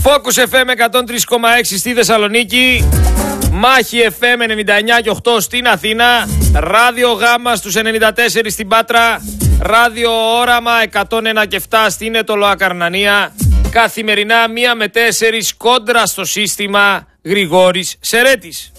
Focus FM 103,6 στη Θεσσαλονίκη, Μάχη FM 99 και 8 στην Αθήνα, Ράδιο Γάμα στους 94 στην Πάτρα, Ράδιο Όραμα 101 και 7 στην Ετωλοά Καρνανία. Καθημερινά 1 με 4 κόντρα στο σύστημα Γρηγόρης Σερέτης.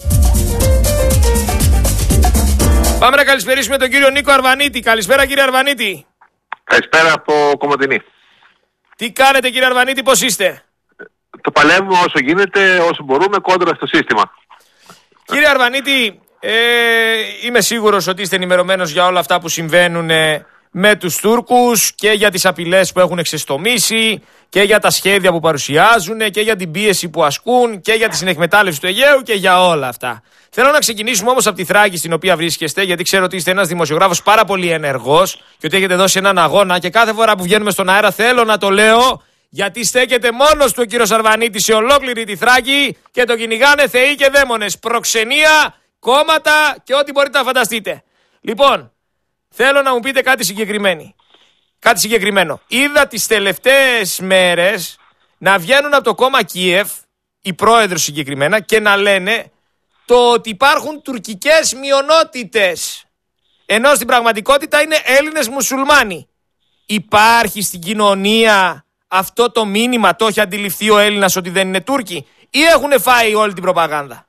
Πάμε να καλησπερίσουμε τον κύριο Νίκο Αρβανίτη. Καλησπέρα κύριε Αρβανίτη. Καλησπέρα από Κομοτηνή. Τι κάνετε κύριε Αρβανίτη, πώς είστε? Το παλεύουμε όσο γίνεται, όσο μπορούμε κόντρα στο σύστημα. Κύριε Αρβανίτη, είμαι σίγουρος ότι είστε ενημερωμένος για όλα αυτά που συμβαίνουν με τους Τούρκους και για τις απειλές που έχουν εξεστομίσει και για τα σχέδια που παρουσιάζουν και για την πίεση που ασκούν και για τη συνεκμετάλλευση του Αιγαίου και για όλα αυτά. Θέλω να ξεκινήσουμε όμως από τη Θράκη στην οποία βρίσκεστε, γιατί ξέρω ότι είστε ένας δημοσιογράφος πάρα πολύ ενεργός και ότι έχετε δώσει έναν αγώνα και κάθε φορά που βγαίνουμε στον αέρα θέλω να το λέω, γιατί στέκεται μόνος του ο κύριος Αρβανίτης σε ολόκληρη τη Θράκη και το κυνηγάνε θεοί και δαίμονες, προξενία, κόμματα και ό,τι μπορείτε να φανταστείτε. Λοιπόν, θέλω να μου πείτε κάτι συγκεκριμένο. Είδα τις τελευταίες μέρες να βγαίνουν από το κόμμα Κίεφ, οι πρόεδρος συγκεκριμένα, και να λένε το ότι υπάρχουν τουρκικές μειονότητες, ενώ στην πραγματικότητα είναι Έλληνες μουσουλμάνοι. Υπάρχει στην κοινωνία αυτό το μήνυμα, το έχει αντιληφθεί ο Έλληνας ότι δεν είναι Τούρκοι, ή έχουν φάει όλη την προπαγάνδα?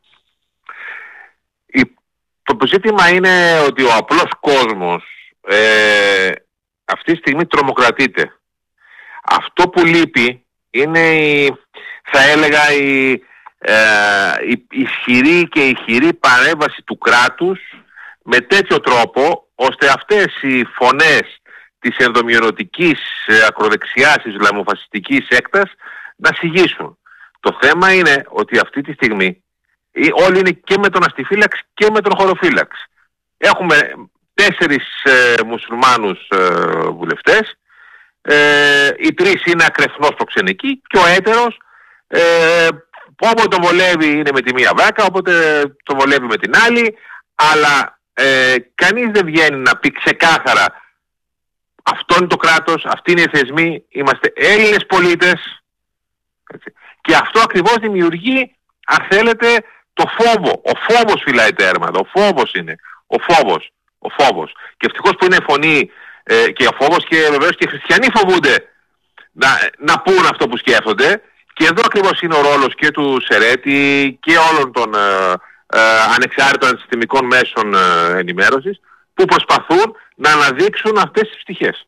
Το ζήτημα είναι ότι ο απλός κόσμος αυτή τη στιγμή τρομοκρατείται. Αυτό που λείπει είναι θα έλεγα η ισχυρή και ηχηρή παρέμβαση του κράτους με τέτοιο τρόπο ώστε αυτές οι φωνές της ενδομειονοτικής ακροδεξιάς ισλαμοφασιστικής έκτας να συγγύσουν. Το θέμα είναι ότι αυτή τη στιγμή όλοι είναι και με τον αστιφύλαξ και με τον χωροφύλαξ. Έχουμε 4 μουσουλμάνους βουλευτές, οι 3 είναι ακρεφνώς προξενικοί και ο έτερος όποτε το βολεύει είναι με τη μία βράκα, όποτε το βολεύει με την άλλη, αλλά κανείς δεν βγαίνει να πει ξεκάθαρα αυτό είναι το κράτος, αυτοί είναι οι θεσμοί, είμαστε Έλληνες πολίτες, έτσι. Και αυτό ακριβώς δημιουργεί, αν θέλετε, το φόβο. Ο φόβος φυλάει τέρματα, ο φόβος είναι, ο φόβος. Και ευτυχώς που είναι φωνή και ο φόβος, και βεβαίως και οι χριστιανοί φοβούνται να πούν αυτό που σκέφτονται. Και εδώ ακριβώς είναι ο ρόλος και του Σερέτη και όλων των ανεξάρτητων αντισυστημικών μέσων ενημέρωσης που προσπαθούν να αναδείξουν αυτές τις πτυχές.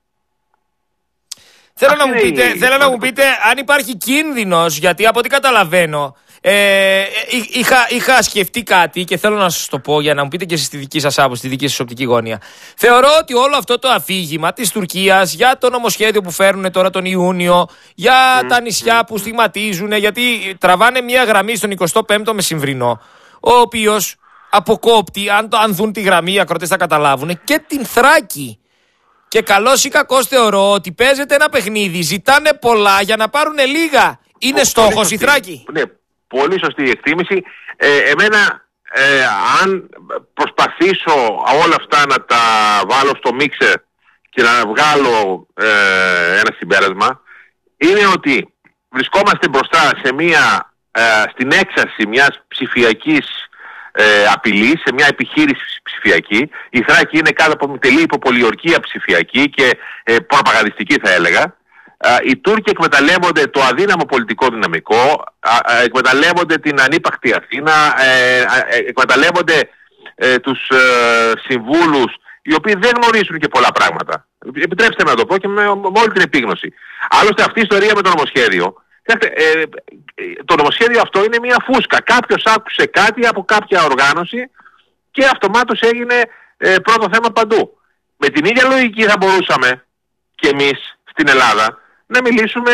Θέλω να μου πείτε αν υπάρχει κίνδυνος, γιατί από ό,τι καταλαβαίνω είχα σκεφτεί κάτι και θέλω να σας το πω για να μου πείτε και εσείς τη δική σας άποψη, τη δική σας οπτική γωνία. Θεωρώ ότι όλο αυτό το αφήγημα της Τουρκίας για το νομοσχέδιο που φέρνουν τώρα τον Ιούνιο, για τα νησιά που στιγματίζουν, γιατί τραβάνε μια γραμμή στον 25ο Μεσημβρινό, ο οποίος αποκόπτει, αν δουν τη γραμμή οι ακροτές θα καταλάβουν, και την Θράκη. Και καλώς ή κακώς θεωρώ ότι παίζεται ένα παιχνίδι, ζητάνε πολλά για να πάρουν λίγα. Είναι στόχος η Θράκη? Ναι, πολύ σωστή η εκτίμηση. Εμένα, αν προσπαθήσω όλα αυτά να τα βάλω στο μίξερ και να βγάλω ένα συμπέρασμα, είναι ότι βρισκόμαστε μπροστά σε στην έξαρση μιας ψηφιακής απειλή, σε μια επιχείρηση ψηφιακή. Η Θράκη είναι κάτω από τελή υποπολιορκία ψηφιακή και προπαγανδιστική θα έλεγα. Οι Τούρκοι εκμεταλλεύονται το αδύναμο πολιτικό δυναμικό, εκμεταλλεύονται την ανύπαρκτη Αθήνα, εκμεταλλεύονται τους συμβούλους οι οποίοι δεν γνωρίζουν και πολλά πράγματα. Επιτρέψτε με να το πω και με όλη την επίγνωση. Άλλωστε αυτή η ιστορία με το νομοσχέδιο, το νομοσχέδιο αυτό είναι μια φούσκα. Κάποιος άκουσε κάτι από κάποια οργάνωση και αυτομάτως έγινε πρώτο θέμα παντού. Με την ίδια λογική θα μπορούσαμε και εμείς στην Ελλάδα να μιλήσουμε,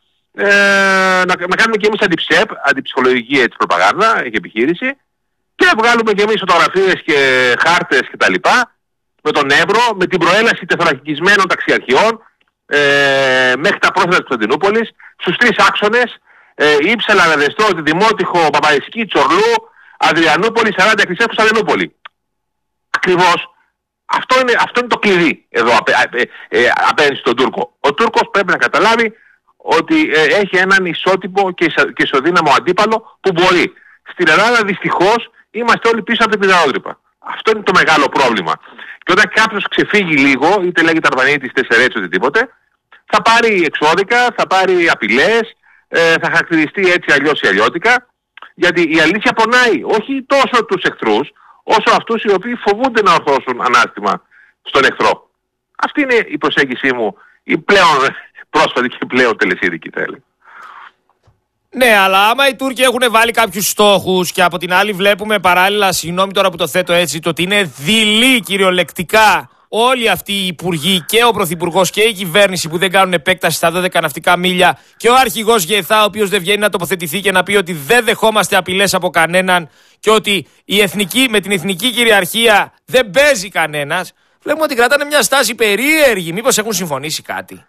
να κάνουμε και εμείς αντιψέπ, αντιψυχολογική έτσι, προπαγάνδα και επιχείρηση, και να βγάλουμε και εμείς φωτογραφίες και χάρτες κτλ. Με τον Εύρο, με την προέλαση τεθωρακισμένων ταξιαρχιών μέχρι τα πρόθυρα της Κωνσταντινούπολης, στους 3 άξονες, Ήψαλα, Λαδεστό, Δημότυχο, Παπαϊσκή, Τσορλού, Αδριανούπολη, 40 εκκλησίες, Κωνσταντινούπολη. Ακριβώς αυτό είναι το κλειδί εδώ απέναντι στον Τούρκο. Ο Τούρκος πρέπει να καταλάβει ότι έχει έναν ισότιμο και ισοδύναμο αντίπαλο που μπορεί. Στην Ελλάδα δυστυχώς είμαστε όλοι πίσω από την πιδαόδρυπα. Αυτό είναι το μεγάλο πρόβλημα. Και όταν κάποιος ξεφύγει λίγο, είτε λέγεται Αρβανίτης, είτε Σερέτσος, οτιδήποτε, θα πάρει εξώδικα, θα πάρει απειλές, θα χαρακτηριστεί έτσι αλλιώς ή αλλιώτικα, γιατί η αλήθεια πονάει όχι τόσο τους εχθρούς, όσο αυτούς οι οποίοι φοβούνται να ορθώσουν ανάστημα στον εχθρό. Αυτή είναι η προσέγγιση μου, η πλέον πρόσφατη και πλέον τελεσίδικη, θα έλεγα. Ναι, αλλά άμα οι Τούρκοι έχουν βάλει κάποιους στόχους και από την άλλη βλέπουμε παράλληλα, συγγνώμη τώρα που το θέτω έτσι, το ότι είναι δειλοί κυριολεκτικά όλοι αυτοί οι υπουργοί και ο Πρωθυπουργός και η κυβέρνηση που δεν κάνουν επέκταση στα 12 ναυτικά μίλια και ο αρχηγός ΓΕΘΑ ο οποίος δεν βγαίνει να τοποθετηθεί και να πει ότι δεν δεχόμαστε απειλές από κανέναν και ότι με την εθνική κυριαρχία δεν παίζει κανένας, βλέπουμε ότι κρατάνε μια στάση περίεργη. Μήπως έχουν συμφωνήσει κάτι?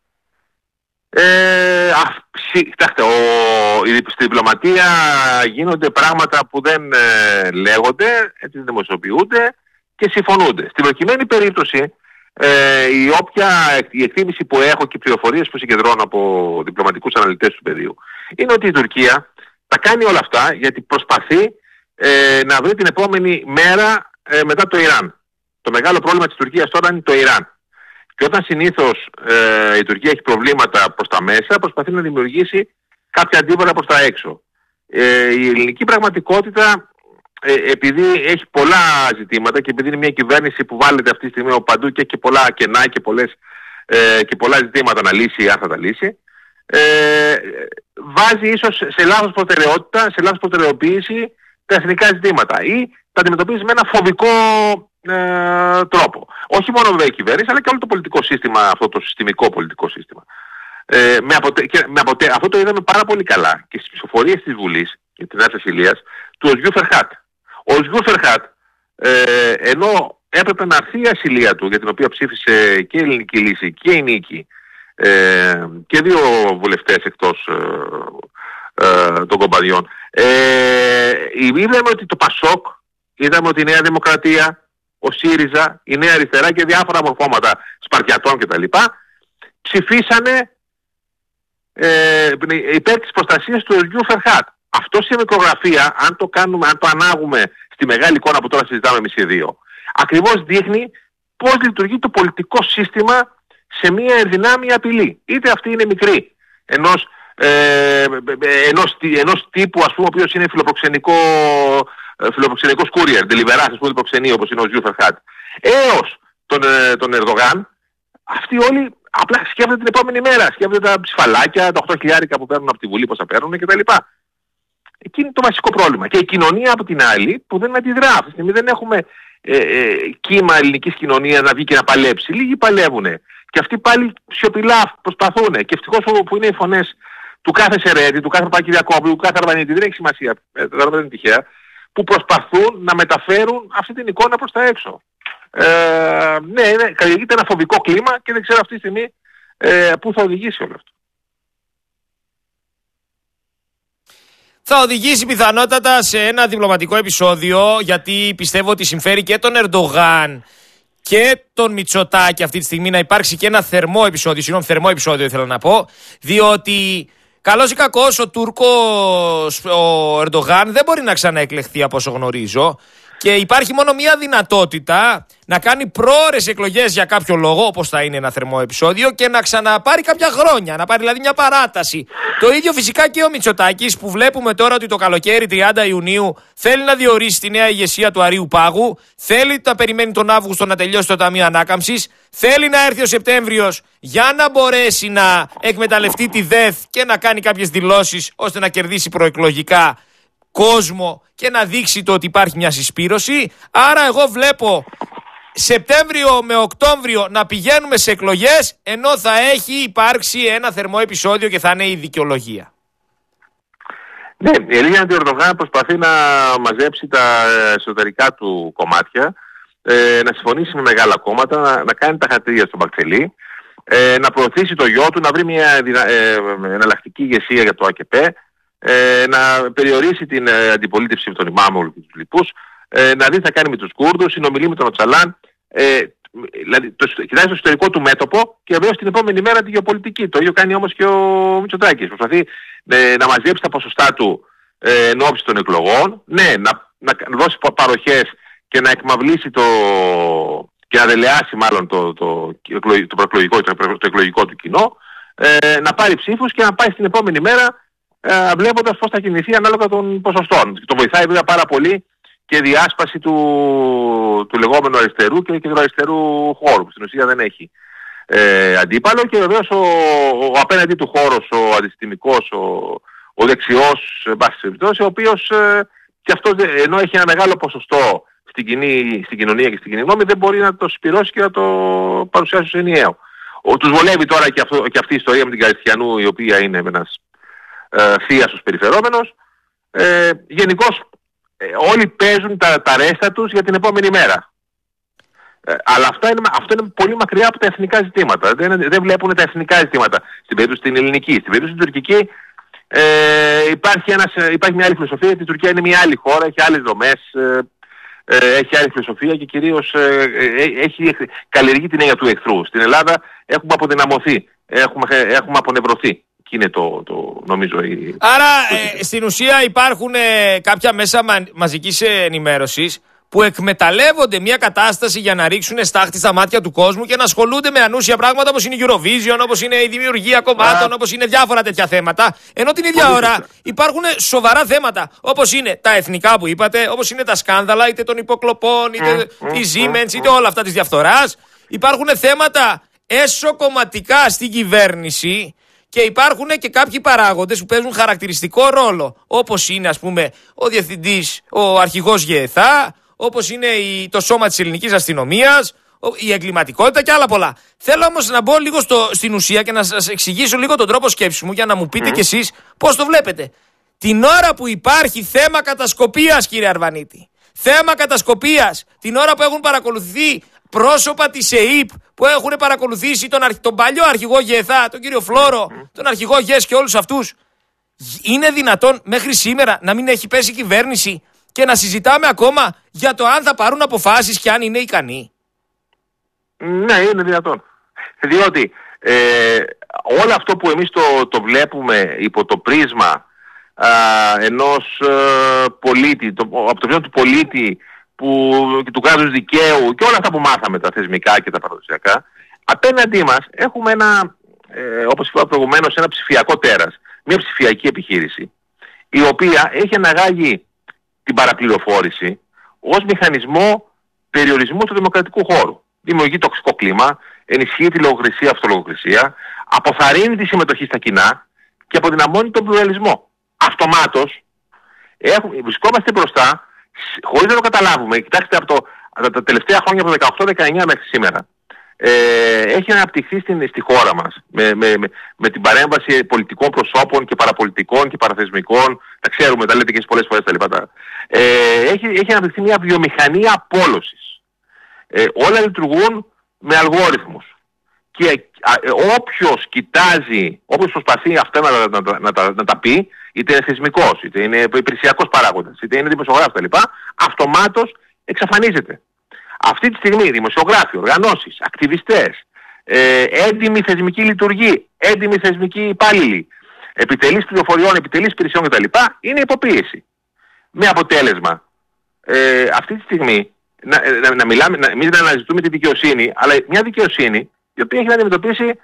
Κοιτάξτε, στην διπλωματία γίνονται πράγματα που δεν λέγονται, έτσι δεν δημοσιοποιούνται και συμφωνούνται. Στην προκειμένη περίπτωση, η εκτίμηση που έχω και οι πληροφορίες που συγκεντρώνω από διπλωματικούς αναλυτές του πεδίου είναι ότι η Τουρκία τα κάνει όλα αυτά γιατί προσπαθεί να βρει την επόμενη μέρα μετά το Ιράν. Το μεγάλο πρόβλημα της Τουρκίας τώρα είναι το Ιράν. Και όταν συνήθως η Τουρκία έχει προβλήματα προς τα μέσα, προσπαθεί να δημιουργήσει κάποια αντίβαρα προς τα έξω. Η ελληνική πραγματικότητα, επειδή έχει πολλά ζητήματα και επειδή είναι μια κυβέρνηση που βάλετε αυτή τη στιγμή από παντού και έχει πολλά κενά και πολλά ζητήματα να λύσει, αν θα τα λύσει, βάζει ίσως σε λάθος προτεραιότητα, σε λάθος προτεραιοποίηση τα εθνικά ζητήματα ή τα αντιμετωπίζει με ένα φοβικό τρόπο. Όχι μόνο βέβαια η κυβέρνηση, αλλά και όλο το πολιτικό σύστημα, αυτό το συστημικό πολιτικό σύστημα. Αυτό το είδαμε πάρα πολύ καλά και στις ψηφοφορίες της Βουλής και της Νέας Ασυλίας του Οσγιού Φερχάτ. Ο Οσγιού Φερχάτ, ενώ έπρεπε να έρθει η ασυλία του, για την οποία ψήφισε και η Ελληνική Λύση και η Νίκη, και δύο βουλευτές εκτός των κομπαδιών, είδαμε ότι το ΠΑΣΟΚ, είδαμε ότι η Νέα Δημοκρατία, ο ΣΥΡΙΖΑ, η Νέα Αριστερά και διάφορα μορφώματα Σπαρτιατών κτλ. Ψηφίσανε υπέρ της προστασίας του Οσγιού Φερχάτ. Αυτό σε μικρογραφία, αν το ανάγουμε στη μεγάλη εικόνα που τώρα συζητάμε εμείς οι δύο, ακριβώς δείχνει πώς λειτουργεί το πολιτικό σύστημα σε μια ενδυνάμει απειλή. Είτε αυτή είναι μικρή, ενός τύπου, ας πούμε, ο οποίος είναι φιλοπροξενικός courier, deliverance, ας πούμε, προξενεί, όπως είναι ο Οσγιού Φερχάτ, έως τον Ερντογάν, αυτοί όλοι απλά σκέφτονται την επόμενη μέρα, σκέφτονται τα ψηφαλάκια, τα 8.000 που παίρνουν από τη Βουλή, πώς θα παίρνουν κτλ. Εκεί είναι το βασικό πρόβλημα. Και η κοινωνία από την άλλη που δεν αντιδρά. Αυτή τη στιγμή δεν έχουμε κύμα ελληνικής κοινωνίας να βγει και να παλέψει. Λίγοι παλεύουνε. Και αυτοί πάλι σιωπηλά προσπαθούν. Και ευτυχώς που είναι οι φωνές του κάθε Σερέτη, του κάθε Παπακυριακόπουλου, του κάθε Αρβανίτη, δεν έχει σημασία, δεν είναι τυχαία, που προσπαθούν να μεταφέρουν αυτή την εικόνα προς τα έξω. Ναι, καλλιεργείται ένα φοβικό κλίμα και δεν ξέρω αυτή τη στιγμή πού θα οδηγήσει όλο αυτό. Θα οδηγήσει πιθανότατα σε ένα διπλωματικό επεισόδιο, γιατί πιστεύω ότι συμφέρει και τον Ερντογάν και τον Μητσοτάκη αυτή τη στιγμή να υπάρξει και ένα θερμό επεισόδιο ήθελα να πω, διότι καλώς ή κακώς ο Τούρκος, ο Ερντογάν δεν μπορεί να ξαναεκλεχθεί από όσο γνωρίζω και υπάρχει μόνο μία δυνατότητα να κάνει πρόωρες εκλογές για κάποιο λόγο, όπως θα είναι ένα θερμό επεισόδιο, και να ξαναπάρει κάποια χρόνια, να πάρει δηλαδή μια παράταση. Το ίδιο φυσικά και ο Μητσοτάκης, που βλέπουμε τώρα ότι το καλοκαίρι 30 Ιουνίου θέλει να διορίσει τη νέα ηγεσία του Αρείου Πάγου, θέλει να περιμένει τον Αύγουστο να τελειώσει το Ταμείο Ανάκαμψης, θέλει να έρθει ο Σεπτέμβριος για να μπορέσει να εκμεταλλευτεί τη ΔΕΘ και να κάνει κάποιες δηλώσεις ώστε να κερδίσει προεκλογικά κόσμο και να δείξει το ότι υπάρχει μια συσπήρωση. Άρα εγώ βλέπω Σεπτέμβριο με Οκτώβριο να πηγαίνουμε σε εκλογές, ενώ θα έχει υπάρξει ένα θερμό επεισόδιο και θα είναι η δικαιολογία. Ναι, η Ελένη Ερντογάν προσπαθεί να μαζέψει τα εσωτερικά του κομμάτια, να συμφωνήσει με μεγάλα κόμματα, να κάνει τα χαρτιά στον Μπαξελή, να προωθήσει το γιο του, να βρει μια εναλλακτική ηγεσία για το ΑΚΠ, να περιορίσει την αντιπολίτευση με τον Ιμάμογλου και τους λοιπούς, να δει τι θα κάνει με τους Κούρδους, συνομιλεί με τον Οτσαλάν. δηλαδή κοιτάζει το ιστορικό του μέτωπο και βεβαίως την επόμενη μέρα τη γεωπολιτική. Το ίδιο κάνει όμως και ο Μητσοτάκης. Προσπαθεί να μαζέψει τα ποσοστά του εν ώψη των εκλογών, ναι, να δώσει παροχές και να εκμαυλήσει και να δελεάσει μάλλον το εκλογικό του κοινό, να πάρει ψήφους και να πάει στην επόμενη μέρα βλέποντας πώς θα κινηθεί ανάλογα των ποσοστών. Το βοηθάει βέβαια πάρα πολύ και διάσπαση του λεγόμενου αριστερού και του αριστερού χώρου, που στην ουσία δεν έχει αντίπαλο, και βεβαίως ο απέναντι του χώρος, ο αντισυστημικός, ο δεξιός, ο οποίος και αυτός, ενώ έχει ένα μεγάλο ποσοστό στην κοινωνία και στην κοινή γνώμη, δεν μπορεί να το σπυρώσει και να το παρουσιάσει ως ενιαίο. Τους βολεύει τώρα και αυτή η ιστορία με την Καριστιανού, η οποία είναι ένας θίασος περιφερόμενος. Γενικώς όλοι παίζουν τα ρέστα τους για την επόμενη μέρα. Αλλά αυτό είναι πολύ μακριά από τα εθνικά ζητήματα. Δεν βλέπουν τα εθνικά ζητήματα. Στην περίπτωση την ελληνική, στην περίπτωση την τουρκική υπάρχει μια άλλη φιλοσοφία, γιατί η Τουρκία είναι μια άλλη χώρα, έχει άλλες δομές, έχει άλλη φιλοσοφία και κυρίως καλλιεργεί την έννοια του εχθρού. Στην Ελλάδα έχουμε αποδυναμωθεί, έχουμε απονευρωθεί. Και είναι νομίζω Άρα στην ουσία υπάρχουν κάποια μέσα μαζικής ενημέρωσης που εκμεταλλεύονται μια κατάσταση για να ρίξουν στάχτη στα μάτια του κόσμου και να ασχολούνται με ανούσια πράγματα, όπως είναι η Eurovision, όπως είναι η δημιουργία κομμάτων, όπως είναι διάφορα τέτοια θέματα. Ενώ την ίδια ώρα υπάρχουν σοβαρά θέματα, όπως είναι τα εθνικά που είπατε, όπως είναι τα σκάνδαλα είτε των υποκλοπών, είτε τη Siemens, είτε όλα αυτά της διαφθοράς. Υπάρχουν θέματα εσωκομματικά στην κυβέρνηση. Και υπάρχουν και κάποιοι παράγοντες που παίζουν χαρακτηριστικό ρόλο, όπως είναι ας πούμε ο διευθυντής, ο αρχηγός ΓΕΘΑ, όπως είναι το σώμα της ελληνικής αστυνομίας, η εγκληματικότητα και άλλα πολλά. Θέλω όμως να μπω λίγο στην ουσία και να σας εξηγήσω λίγο τον τρόπο σκέψης μου για να μου πείτε κι εσείς πώς το βλέπετε. Την ώρα που υπάρχει θέμα κατασκοπίας, κύριε Αρβανίτη, θέμα κατασκοπίας, την ώρα που έχουν παρακολουθηθεί πρόσωπα της ΕΕΠ που έχουν παρακολουθήσει τον παλιό αρχηγό ΓΕΘΑ, τον κύριο Φλόρο, τον αρχηγό ΓΕΣ και όλους αυτούς, είναι δυνατόν μέχρι σήμερα να μην έχει πέσει η κυβέρνηση και να συζητάμε ακόμα για το αν θα πάρουν αποφάσεις και αν είναι ικανοί? Ναι, είναι δυνατόν. Διότι όλο αυτό που εμείς το βλέπουμε υπό το πρίσμα ενός πολίτη, από το πρίσμα του πολίτη και του κράτους δικαίου και όλα αυτά που μάθαμε, τα θεσμικά και τα παραδοσιακά, απέναντί μας έχουμε όπως είπα προηγουμένως, ένα ψηφιακό τέρας, μια ψηφιακή επιχείρηση, η οποία έχει αναγάγει την παραπληροφόρηση ως μηχανισμό περιορισμού του δημοκρατικού χώρου. Δημιουργεί τοξικό κλίμα, ενισχύει τη λογοκρισία, αυτολογοκρισία, αποθαρρύνει τη συμμετοχή στα κοινά και αποδυναμώνει τον πλουραλισμό. Αυτομάτως βρισκόμαστε μπροστά, χωρίς να το καταλάβουμε. Κοιτάξτε, από τα τελευταία χρόνια, από το 18-19 μέχρι σήμερα, έχει αναπτυχθεί στη χώρα μας με την παρέμβαση πολιτικών προσώπων και παραπολιτικών και παραθεσμικών, τα ξέρουμε, τα λέτε και εσείς πολλές φορές τα λοιπά. Έχει αναπτυχθεί μια βιομηχανία απόλωσης. Όλα λειτουργούν με αλγόριθμους. Και όποιος κοιτάζει, όποιος προσπαθεί αυτά να τα πει, είτε είναι θεσμικός, είτε είναι υπηρεσιακός παράγοντας, είτε είναι δημοσιογράφος κτλ., αυτομάτως εξαφανίζεται. Αυτή τη στιγμή δημοσιογράφοι, οργανώσεις, ακτιβιστές, έντιμοι θεσμικοί λειτουργοί, έντιμοι θεσμικοί υπάλληλοι, επιτελείς πληροφοριών, επιτελείς υπηρεσιών κτλ. Είναι υποπίεση. Με αποτέλεσμα αυτή τη στιγμή να μιλάμε, εμείς να αναζητούμε τη δικαιοσύνη, αλλά μια δικαιοσύνη η οποία έχει να αντιμετωπίσει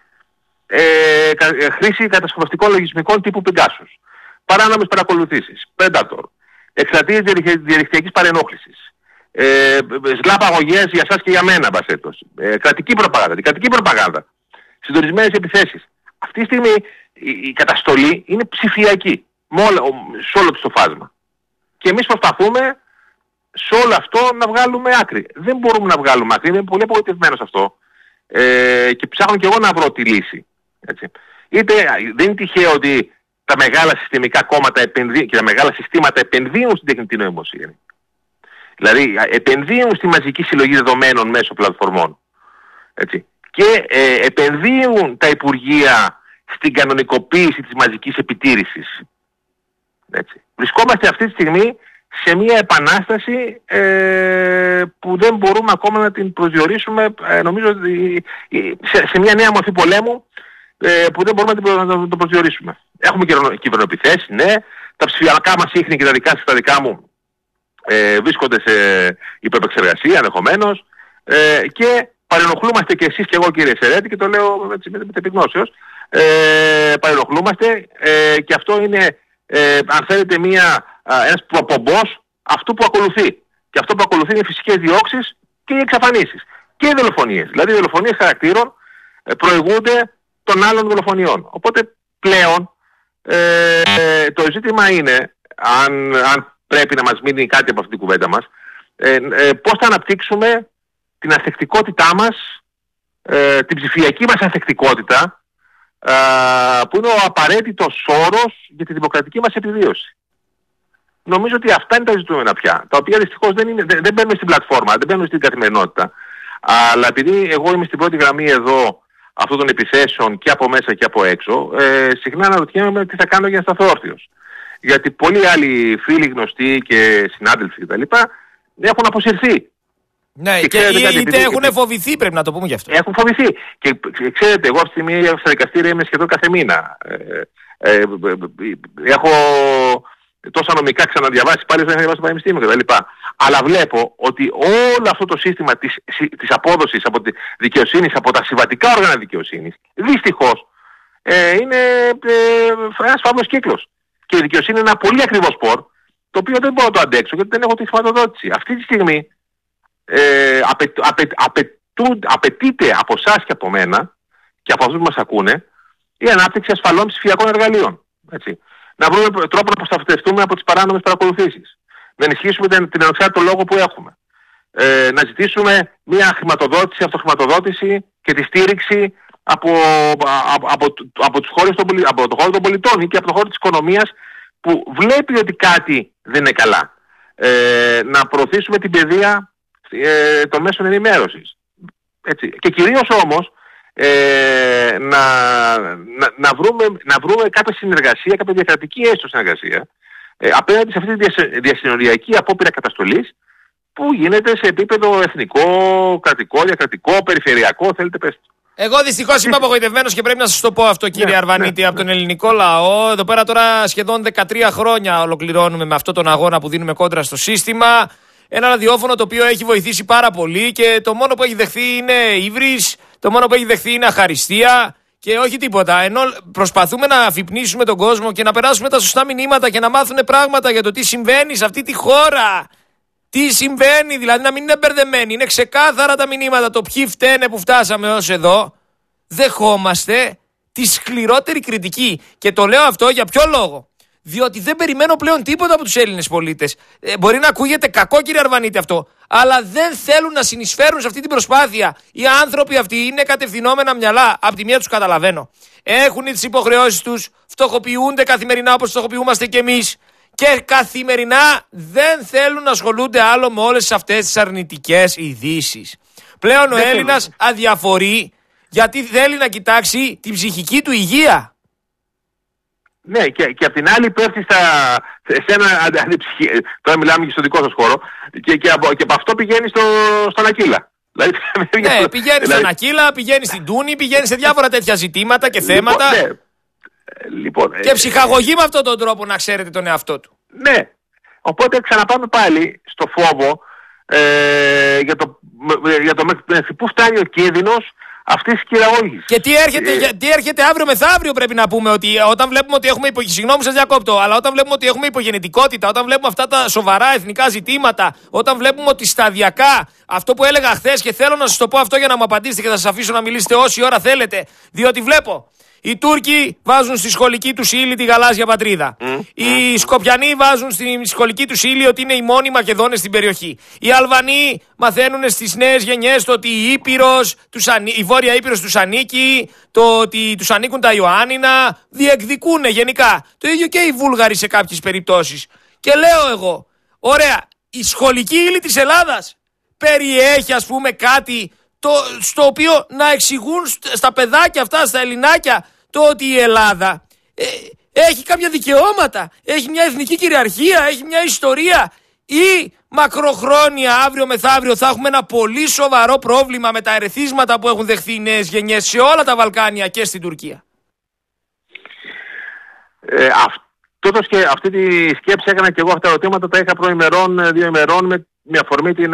χρήση κατασκοπευτικών λογισμικών τύπου Pegasus, παράνομες παρακολουθήσεις, Predator, εκστρατείες διαδικτυακής παρενόχλησης, σλάπαγωγές για σας και για μένα, μπασέτος, κρατική προπαγάνδα, δικατική προπαγάνδα, συντονισμένες επιθέσεις. Αυτή τη στιγμή η καταστολή είναι ψηφιακή, σε όλο το φάσμα. Και εμείς προσπαθούμε σε όλο αυτό να βγάλουμε άκρη. Δεν μπορούμε να βγάλουμε άκρη, είμαι πολύ απογοητευμένος αυτό. Και ψάχνω και εγώ να βρω τη λύση. Έτσι. Δεν είναι τυχαίο ότι τα μεγάλα συστημικά κόμματα και τα μεγάλα συστήματα επενδύουν στην τεχνητή νοημοσύνη. Δηλαδή επενδύουν στη μαζική συλλογή δεδομένων μέσω πλατφορμών. Έτσι. Και επενδύουν τα υπουργεία στην κανονικοποίηση της μαζικής επιτήρησης. Έτσι. Βρισκόμαστε αυτή τη στιγμή σε μια επανάσταση που δεν μπορούμε ακόμα να την προσδιορίσουμε, νομίζω, σε μια νέα μορφή πολέμου που δεν μπορούμε να το προσδιορίσουμε. Έχουμε κυβερνοεπιθέσεις, ναι, τα ψηφιακά μας ίχνη και τα δικά σας, τα δικά μου, βρίσκονται σε υπερεπεξεργασία ενδεχομένως, και παρενοχλούμαστε και εσείς και εγώ, κύριε Σερέτη, και το λέω με τεπιγνώσεως, παρενοχλούμαστε, και αυτό είναι, αν θέλετε, ένας προπομπός αυτού που ακολουθεί. Και αυτό που ακολουθεί είναι οι φυσικές διώξεις και οι εξαφανίσεις και οι δολοφονίες. Δηλαδή οι δολοφονίες χαρακτήρων προηγούνται των άλλων δολοφονιών. Οπότε πλέον το ζήτημα είναι, αν πρέπει να μας μείνει κάτι από αυτή την κουβέντα μας, πώς θα αναπτύξουμε την ανθεκτικότητά μας, την ψηφιακή μας ανθεκτικότητα, που είναι ο απαραίτητος όρος για τη δημοκρατική μας επιβίωση. Νομίζω ότι αυτά είναι τα ζητούμενα πια, τα οποία δυστυχώς δεν μπαίνουν στην πλατφόρμα, δεν μπαίνουν στην καθημερινότητα. Αλλά επειδή εγώ είμαι στην πρώτη γραμμή εδώ αυτών των επιθέσεων και από μέσα και από έξω, συχνά αναρωτιέμαι τι θα κάνω για να σταθώ όρθιος. Γιατί πολλοί άλλοι φίλοι, γνωστοί και συνάδελφοι κτλ. Έχουν αποσυρθεί. Ναι, και είτε έχουν φοβηθεί, πρέπει να το πούμε γι' αυτό. Έχουν φοβηθεί. Και ξέρετε, εγώ αυτή τη στιγμή στα δικαστήρια είμαι σχεδόν κάθε μήνα. Έχω τόσα νομικά ξαναδιαβάσει, πάλι δεν έχω διαβάσει το πανεπιστήμιο κτλ. Αλλά βλέπω ότι όλο αυτό το σύστημα της απόδοσης από τη δικαιοσύνη, από τα συμβατικά όργανα δικαιοσύνης, δυστυχώς είναι ένας φαύλος κύκλος. Και η δικαιοσύνη είναι ένα πολύ ακριβό σπορ, το οποίο δεν μπορώ να το αντέξω γιατί δεν έχω τη χρηματοδότηση. Αυτή τη στιγμή απαιτείται από εσάς και από μένα και από αυτούς που μας ακούνε η ανάπτυξη ασφαλών ψηφιακών εργαλείων. Έτσι. Να βρούμε τρόπο να προστατευτούμε από τις παράνομες παρακολουθήσεις. Να ενισχύσουμε την ανεξάρτητο λόγο που έχουμε. Να ζητήσουμε μια χρηματοδότηση, αυτοχρηματοδότηση και τη στήριξη από το χώρο των πολιτών ή και από το χώρο της οικονομίας που βλέπει ότι κάτι δεν είναι καλά. Να προωθήσουμε την παιδεία των μέσων ενημέρωσης. Έτσι. Και κυρίως όμως να βρούμε κάποια συνεργασία, κάποια διακρατική έστω συνεργασία απέναντι σε αυτή τη διασυνοριακή απόπειρα καταστολής που γίνεται σε επίπεδο εθνικό, κρατικό, διακρατικό, περιφερειακό, θέλετε πέστε. Εγώ δυστυχώς είμαι απογοητευμένος και πρέπει να σας το πω αυτό, κύριε Αρβανίτη, από τον ελληνικό λαό. Εδώ πέρα τώρα σχεδόν 13 χρόνια ολοκληρώνουμε με αυτόν τον αγώνα που δίνουμε κόντρα στο σύστημα. Ένα ραδιόφωνο το οποίο έχει βοηθήσει πάρα πολύ και το μόνο που έχει δεχθεί είναι ύβρις, το μόνο που έχει δεχθεί είναι αχαριστία και όχι τίποτα. Ενώ προσπαθούμε να αφυπνίσουμε τον κόσμο και να περάσουμε τα σωστά μηνύματα και να μάθουν πράγματα για το τι συμβαίνει σε αυτή τη χώρα. Τι συμβαίνει, δηλαδή να μην είναι μπερδεμένοι. Είναι ξεκάθαρα τα μηνύματα, το ποιοι φταίνε που φτάσαμε ως εδώ. Δεχόμαστε τη σκληρότερη κριτική. Και το λέω αυτό για ποιο λόγο? Διότι δεν περιμένω πλέον τίποτα από τους Έλληνες πολίτες. Μπορεί να ακούγεται κακό, κύριε Αρβανίτη, αυτό, αλλά δεν θέλουν να συνεισφέρουν σε αυτή την προσπάθεια. Οι άνθρωποι αυτοί είναι κατευθυνόμενα μυαλά. Απ' τη μία τους καταλαβαίνω. Έχουν τις υποχρεώσεις τους, φτωχοποιούνται καθημερινά όπως φτωχοποιούμαστε κι εμείς. Και καθημερινά δεν θέλουν να ασχολούνται άλλο με όλες αυτές τις αρνητικές ειδήσεις. Πλέον ο Έλληνας αδιαφορεί γιατί θέλει να κοιτάξει την ψυχική του υγεία. Ναι, και απ' την άλλη πέφτει σε ένα τώρα μιλάμε και στο δικό σας χώρο και από αυτό πηγαίνει στον Ακύλα. Δηλαδή, ναι, πηγαίνει στον Ακύλα, πηγαίνει στην Τούνη, πηγαίνει σε διάφορα τέτοια ζητήματα και θέματα. Λοιπόν, και ψυχαγωγεί με αυτόν τον τρόπο, να ξέρετε, τον εαυτό του. Ναι. Οπότε ξαναπάμε πάλι στο φόβο για το μέχρι πού φτάνει ο κίνδυνος αυτής της κυραγώγησης. Και τι έρχεται αύριο μεθαύριο, πρέπει να πούμε, ότι όταν βλέπουμε ότι έχουμε συγγνώμη σας διακόπτω, αλλά όταν βλέπουμε ότι έχουμε υπογεννητικότητα, όταν βλέπουμε αυτά τα σοβαρά εθνικά ζητήματα, όταν βλέπουμε ότι σταδιακά, αυτό που έλεγα χθες, και θέλω να σας το πω αυτό για να μου απαντήσετε και θα σας αφήσω να μιλήσετε όση ώρα θέλετε, διότι βλέπω οι Τούρκοι βάζουν στη σχολική τους ύλη τη γαλάζια πατρίδα. Οι Σκοπιανοί βάζουν στη σχολική τους ύλη ότι είναι οι μόνοι Μακεδόνες στην περιοχή. Οι Αλβανοί μαθαίνουν στις νέες γενιές το ότι η Βόρεια Ήπειρος τους ανήκει, το ότι τους ανήκουν τα Ιωάννινα, διεκδικούν γενικά. Το ίδιο και οι Βούλγαροι σε κάποιες περιπτώσεις. Και λέω εγώ, ωραία, η σχολική ύλη της Ελλάδας περιέχει, ας πούμε, κάτι στο οποίο να εξηγούν στα παιδάκια αυτά, στα Ελληνάκια, το ότι η Ελλάδα έχει κάποια δικαιώματα, έχει μια εθνική κυριαρχία, έχει μια ιστορία, ή μακροχρόνια αύριο μεθαύριο θα έχουμε ένα πολύ σοβαρό πρόβλημα με τα ερεθίσματα που έχουν δεχθεί οι νέες γενιές σε όλα τα Βαλκάνια και στην Τουρκία? Αυτή τη σκέψη έκανα και εγώ. Αυτά τα ερωτήματα τα είχα προημερών, 2 ημερών, με αφορμή την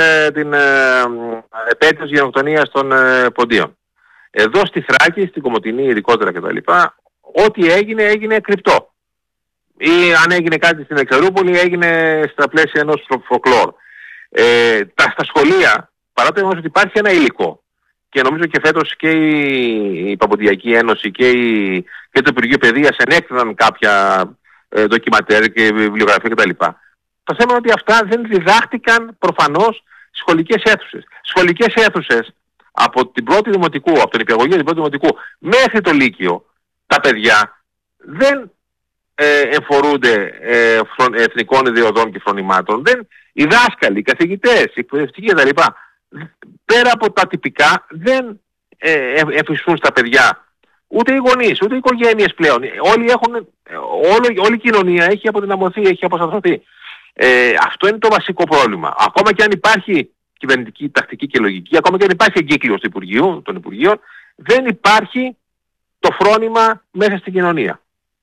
επέτειο της γενοκτονίας των Ποντίων. Εδώ στη Θράκη, στην Κομοτηνή ειδικότερα κτλ., ό,τι έγινε κρυπτό. Ή αν έγινε κάτι στην Εξαρούπολη, έγινε στα πλαίσια ενός φοκλόρ. Στα σχολεία, παρά το γεγονός ότι υπάρχει ένα υλικό, και νομίζω και φέτος και η Παποντιακή Ένωση και το Υπουργείο Παιδείας ενέκριναν κάποια ντοκιματέρ και βιβλιογραφία κτλ. Το θέμα είναι ότι αυτά δεν διδάχτηκαν προφανώς στις σχολικές αίθουσες. Σχολικές αίθουσες από την πρώτη δημοτικού, από την υπηαγωγή την πρώτη δημοτικού μέχρι το Λύκειο, τα παιδιά δεν εμφορούνται εθνικών ιδεωδών και φρονημάτων. Οι δάσκαλοι, οι καθηγητές, οι εκπαιδευτικοί κτλ. Πέρα από τα τυπικά δεν εφιστούν στα παιδιά. Ούτε οι γονείς, ούτε οι οικογένειες πλέον. Όλη η κοινωνία έχει αποδυναμωθεί, έχει αποσταθωθεί. Αυτό είναι το βασικό πρόβλημα. Ακόμα και αν υπάρχει κυβερνητική τακτική και λογική, ακόμα και αν υπάρχει εγκύκλειος των Υπουργείων, δεν υπάρχει το φρόνημα μέσα στην κοινωνία.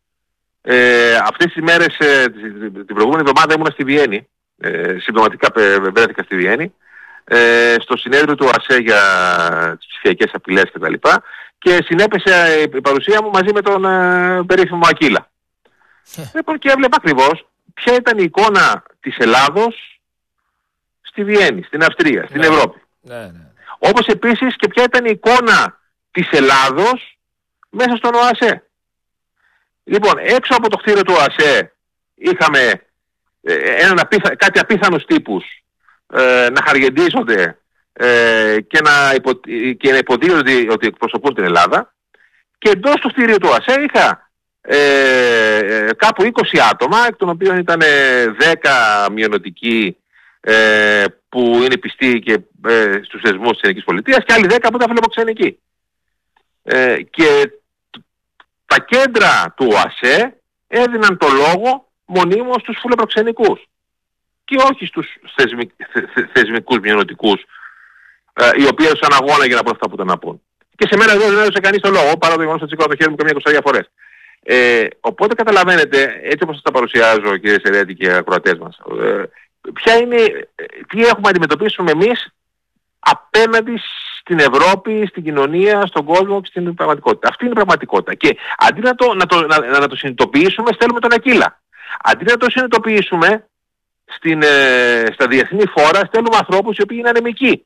Αυτές τις μέρες, την προηγούμενη εβδομάδα ήμουνα στη Βιέννη, συμπτωματικά βρέθηκα στη Βιέννη, στο συνέδριο του ΟΑΣΕ για τις ψηφιακές απειλές κτλ. Και συνέπεσε η παρουσία μου μαζί με τον περίφημο Ακύλα. Λοιπόν, και έβλεπα ακριβώς ποια ήταν η εικόνα της Ελλάδος στη Βιέννη, στην Αυστρία, στην Ευρώπη. Όπως επίσης και ποια ήταν η εικόνα της Ελλάδος μέσα στον ΟΑΣΕ. Λοιπόν, έξω από το κτίριο του ΟΑΣΕ είχαμε κάτι απίθανους τύπους να χαργεντίζονται και να υποδίονται ότι εκπροσωπούν την Ελλάδα, και εντός του κτίριου του ΟΑΣΕ είχα κάπου 20 άτομα, εκ των οποίων ήταν 10 μειονοτικοί που είναι πιστοί και στους θεσμούς της Ελληνικής Πολιτείας, και άλλοι 10 που ήταν φιλοξενικοί. Και τα κέντρα του ΟΑΣΕ έδιναν το λόγο μονίμως στους φιλοπροξενικούς και όχι στους θεσμικούς μειονοτικούς, οι οποίοι έδωσαν αγώνα για να πούν αυτά που ήταν να πούν. Και σε μένα δεν έδωσε κανείς το λόγο, παρά το γεγονός ότι σήκωνα το χέρι μου καμιά 20 φορές. Οπότε καταλαβαίνετε, έτσι όπως σας τα παρουσιάζω, κύριε Σερέτη και ακροατές μας, τι έχουμε να αντιμετωπίσουμε εμείς απέναντι στην Ευρώπη, στην κοινωνία, στον κόσμο και στην πραγματικότητα. Αυτή είναι η πραγματικότητα. Και αντί να το συνειδητοποιήσουμε, στέλνουμε τον Ακύλα. Αντί να το συνειδητοποιήσουμε στα διεθνή φόρα, στέλνουμε ανθρώπους οι οποίοι είναι ανεμικοί.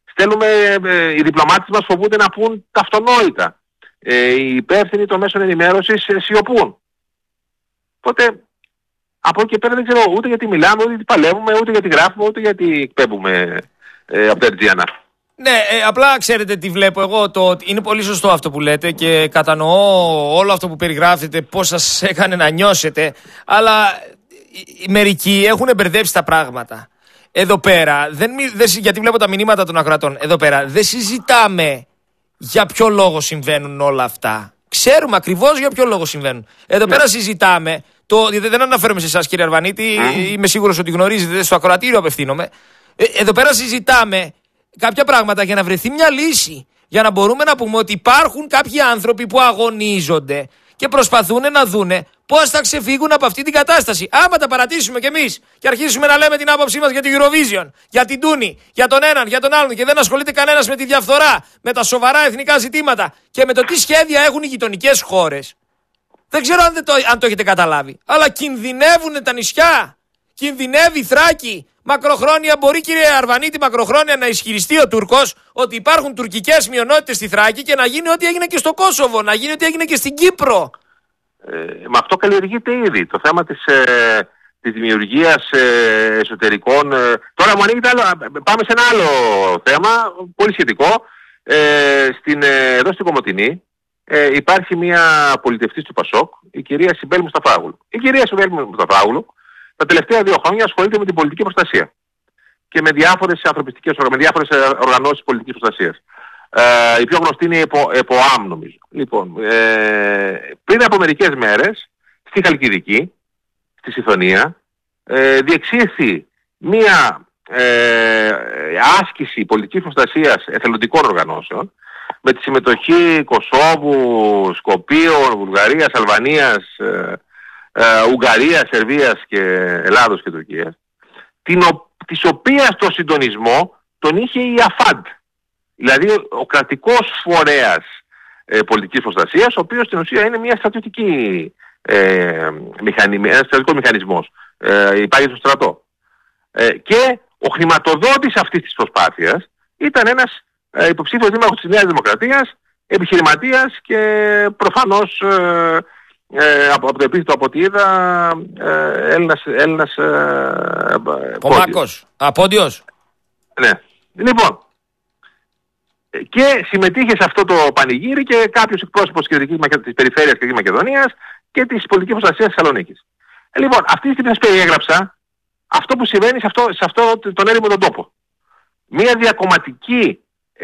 Οι διπλωμάτες μας φοβούνται να πούν τα αυτονόητα. Οι υπεύθυνοι των μέσων ενημέρωσης σιωπούν. Οπότε, από εκεί και πέρα δεν ξέρω ούτε γιατί μιλάμε, ούτε γιατί παλεύουμε, ούτε γιατί γράφουμε, ούτε γιατί εκπέμπουμε από τα Ερτζιανά. Ναι, απλά ξέρετε τι βλέπω εγώ, είναι πολύ σωστό αυτό που λέτε και κατανοώ όλο αυτό που περιγράφετε, πώς σας έκανε να νιώσετε, αλλά μερικοί έχουν μπερδέψει τα πράγματα. Εδώ πέρα, γιατί βλέπω τα μηνύματα των ακροατών, εδώ πέρα δεν συζητάμε για ποιο λόγο συμβαίνουν όλα αυτά. Ξέρουμε ακριβώς για ποιο λόγο συμβαίνουν. Εδώ πέρα συζητάμε, δεν αναφέρομαι σε εσάς κύριε Αρβανίτη, είμαι σίγουρος ότι γνωρίζετε, στο ακροατήριο απευθύνομαι. Εδώ πέρα συζητάμε κάποια πράγματα για να βρεθεί μια λύση. Για να μπορούμε να πούμε ότι υπάρχουν κάποιοι άνθρωποι που αγωνίζονται και προσπαθούν να δούνε πώς θα ξεφύγουν από αυτή την κατάσταση. Άμα τα παρατήσουμε κι εμείς και αρχίσουμε να λέμε την άποψή μας για την Eurovision, για την Τούνη, για τον έναν, για τον άλλον, και δεν ασχολείται κανένας με τη διαφθορά, με τα σοβαρά εθνικά ζητήματα και με το τι σχέδια έχουν οι γειτονικές χώρες. Δεν ξέρω αν το έχετε καταλάβει, αλλά κινδυνεύουν τα νησιά. Κινδυνεύει η Θράκη. Μακροχρόνια μπορεί, κύριε Αρβανίτη, μακροχρόνια να ισχυριστεί ο Τούρκος ότι υπάρχουν τουρκικές μειονότητες στη Θράκη και να γίνει ό,τι έγινε και στο Κόσοβο, να γίνει ό,τι έγινε και στην Κύπρο. Με αυτό καλλιεργείται ήδη. Το θέμα της δημιουργίας εσωτερικών. Τώρα μου ανοίγεται πάμε σε ένα άλλο θέμα, πολύ σχετικό. Εδώ στην Κομοτηνή υπάρχει μια πολιτευτής του ΠΑΣΟΚ, η κυρία Σιμπέλ Μουσταφάγλου. Η κυρία Σιμπέλ Μουσταφάγλου τα τελευταία 2 χρόνια ασχολείται με την πολιτική προστασία και με διάφορες οργανώσεις πολιτικής προστασίας. Η πιο γνωστή είναι η ΕΠΟΑΜ, νομίζω. Λοιπόν, πριν από μερικές μέρες στη Χαλκιδική, στη Συθωνία, διεξήχθη μία άσκηση πολιτικής προστασίας εθελοντικών οργανώσεων με τη συμμετοχή Κωσόβου, Σκοπίων, Βουλγαρίας, Αλβανίας, Ουγγαρίας, Σερβίας και Ελλάδος και Τουρκίας, της οποίας το συντονισμό τον είχε η ΑΦΑΝΤ, δηλαδή ο κρατικός φορέας πολιτικής προστασίας, ο οποίος στην ουσία είναι μια στρατιωτική ένας στρατιωτικός μηχανισμός, υπάρχει στο στρατό. Και ο χρηματοδότης αυτής της προσπάθειας ήταν ένας υποψήφιος δήμαρχος της Νέας Δημοκρατίας, επιχειρηματίας και προφανώς από το επίθετο από ό,τι είδα Έλληνας Πομάκος, Πόντιος. Ναι. Λοιπόν, και συμμετείχε σε αυτό το πανηγύρι και κάποιος εκπρόσωπος της Περιφέρειας Κεντρικής Μακεδονίας και της πολιτικής προστασίας της Θεσσαλονίκης. Λοιπόν, αυτή τη στιγμή σας περιέγραψα αυτό που συμβαίνει σε αυτό τον έρημο τον τόπο. Μία διακομματική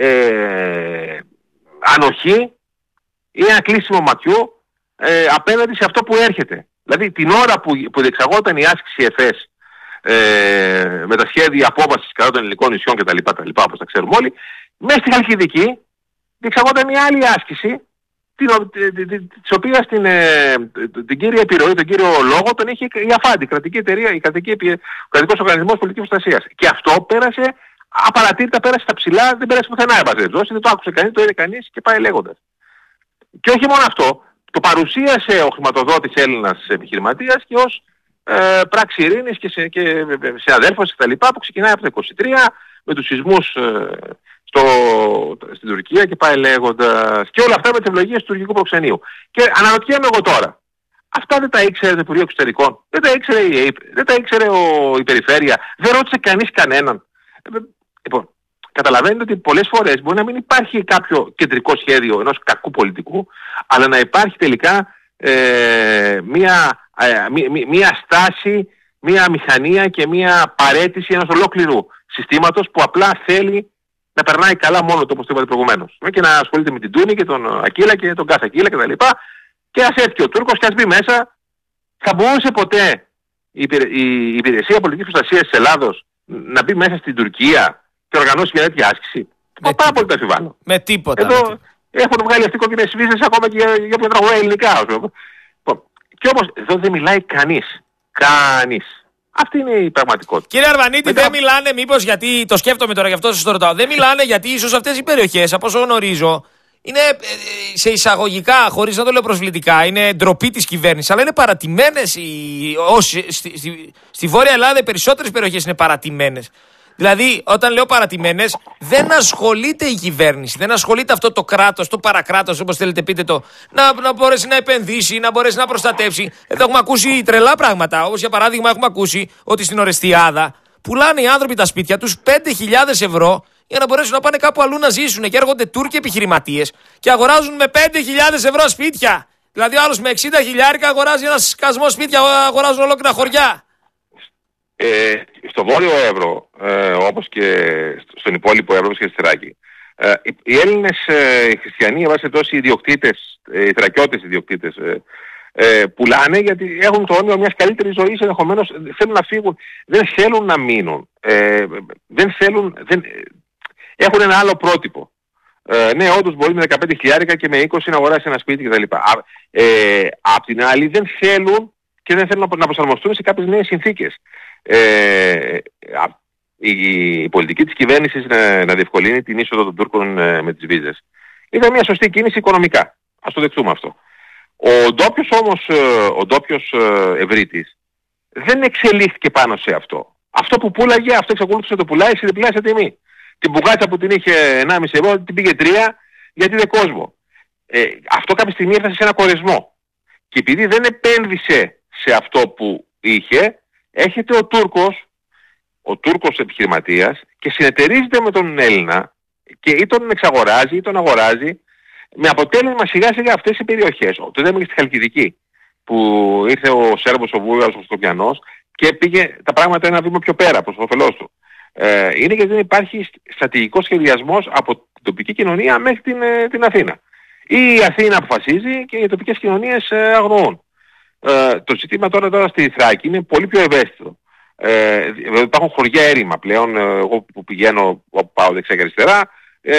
ανοχή ή ένα κλείσιμο ματιού απέναντι σε αυτό που έρχεται. Δηλαδή την ώρα που διεξαγόταν η άσκηση ΕΦΕΣ με τα σχέδια απόβασης κατά των ελληνικών νησιών κτλ. Όπως τα ξέρουμε όλοι, μέσα στη Χαλκιδική διεξαγόταν μια άλλη άσκηση της οποίας την κύρια επιρροή, τον κύριο λόγο τον είχε η ΑΦΑΝΤ, η κρατική εταιρεία, ο κρατικός οργανισμός πολιτικής προστασίας. Και αυτό πέρασε απαρατήρητα, πέρασε στα ψηλά, δεν πέρασε πουθενά, δεν το άκουσε κανείς, το είδε κανείς και πάει λέγοντας. Και όχι μόνο αυτό, το παρουσίασε ο χρηματοδότης Έλληνας επιχειρηματίας και ως πράξη ειρήνης και σε αδέλφωση κτλ. Που ξεκινάει από το 23 με τους σεισμούς στην Τουρκία και πάει λέγοντας. Και όλα αυτά με τις ευλογίες του τουρκικού προξενείου. Και αναρωτιέμαι εγώ τώρα, αυτά δεν τα ήξερε το Υπουργείο Εξωτερικών, δεν τα ήξερε η ΑΕΠ, δεν τα ήξερε η Περιφέρεια, δεν ρώτησε κανείς κανέναν. Λοιπόν, καταλαβαίνετε ότι πολλές φορές μπορεί να μην υπάρχει κάποιο κεντρικό σχέδιο ενός κακού πολιτικού, αλλά να υπάρχει τελικά μία στάση, μία μηχανία και μία παρέτηση ενός ολόκληρου συστήματος που απλά θέλει να περνάει καλά μόνο το, όπως το είπατε προηγουμένως. Και να ασχολείται με την Τούνη και τον Ακύλα και τον κάθε Ακύλα κτλ. Και ας έρθει ο Τούρκος και ας μπει μέσα. Θα μπορούσε ποτέ η Υπηρεσία Πολιτικής Προστασίας της Ελλάδος να μπει μέσα στην Τουρκία και οργανώσει μια τέτοια άσκηση? Πάρα πολύ το αφιβάλλω. Με τίποτα. Εδώ έχουν βγάλει αυτοί κόκκινες βίζες ακόμα και για όποιον τραγουδάει ελληνικά. Και όμως εδώ δεν μιλάει κανείς. Κανείς. Αυτή είναι η πραγματικότητα. Κύριε Αρβανίτη, δεν μιλάνε μήπως γιατί, το σκέφτομαι τώρα γι' αυτό σας το ρωτάω, δεν μιλάνε γιατί ίσως αυτές οι περιοχές, από όσο γνωρίζω, είναι σε εισαγωγικά, χωρίς να το λέω προσβλητικά, είναι ντροπή της κυβέρνησης, αλλά είναι παρατημένες στη Βόρεια Ελλάδα οι περισσότερες περιοχές είναι παρατημένες. Δηλαδή, όταν λέω παρατημένες, δεν ασχολείται η κυβέρνηση, δεν ασχολείται αυτό το κράτος, το παρακράτος, όπως θέλετε πείτε το, να μπορέσει να επενδύσει, να μπορέσει να προστατεύσει. Εδώ έχουμε ακούσει τρελά πράγματα, όπως για παράδειγμα έχουμε ακούσει ότι στην Ορεστιάδα πουλάνε οι άνθρωποι τα σπίτια τους 5.000 ευρώ για να μπορέσουν να πάνε κάπου αλλού να ζήσουν και έρχονται Τούρκοι επιχειρηματίες και αγοράζουν με 5.000 ευρώ σπίτια. Δηλαδή, ο άλλος με 60.000 αγοράζει ένα σκασμό σπίτια, αγοράζουν ολόκληρα χωριά. Στο Βόρειο Εύρο, όπως και στον υπόλοιπο Εύρο και στη Θράκη, οι Έλληνες οι χριστιανοί, εν πάση περιπτώσει οι ιδιοκτήτες, οι θρακιώτες ιδιοκτήτες, πουλάνε γιατί έχουν το όνειρο μιας καλύτερης ζωής, ενδεχομένως θέλουν να φύγουν, δεν θέλουν να μείνουν, έχουν ένα άλλο πρότυπο. Ναι, όντως μπορεί με 15.000 και με 20 να αγοράσει ένα σπίτι κτλ. Απ' την άλλη δεν θέλουν και δεν θέλουν να προσαρμοστούν σε κάποιες νέες συνθήκες. Η πολιτική της κυβέρνησης να διευκολύνει την είσοδο των Τούρκων με τις βίζες ήταν μια σωστή κίνηση οικονομικά. Ας το δεχτούμε αυτό. Ο ντόπιος ευρύτης δεν εξελίχθηκε πάνω σε αυτό. Αυτό που πούλαγε, αυτό εξακολούθησε να το πουλάει σε διπλάσια τιμή. Την μπουγάτσα που την είχε 1,5 ευρώ την πήγε 3 γιατί είναι κόσμο. Αυτό κάποια στιγμή έφτασε σε ένα κορεσμό. Και επειδή δεν επένδυσε σε αυτό που είχε, έρχεται ο Τούρκος επιχειρηματίας και συνεταιρίζεται με τον Έλληνα και ή τον εξαγοράζει ή τον αγοράζει, με αποτέλεσμα σιγά σιγά αυτές οι περιοχές. Το είδαμε και στη Χαλκιδική που ήρθε ο Σέρβος, ο Βούλγαρος, ο Σκοπιανός και πήγε τα πράγματα ένα βήμα πιο πέρα προς όφελός του. Είναι γιατί δεν υπάρχει στρατηγικός σχεδιασμός από την τοπική κοινωνία μέχρι την Αθήνα. Ή η Αθήνα αποφασίζει και οι τοπικές κοινωνίες αγνοούν. Το ζήτημα τώρα στη Θράκη είναι πολύ πιο ευαίσθητο. Υπάρχουν χωριά έρημα πλέον, εγώ που πηγαίνω όπου πάω δεξιά και αριστερά,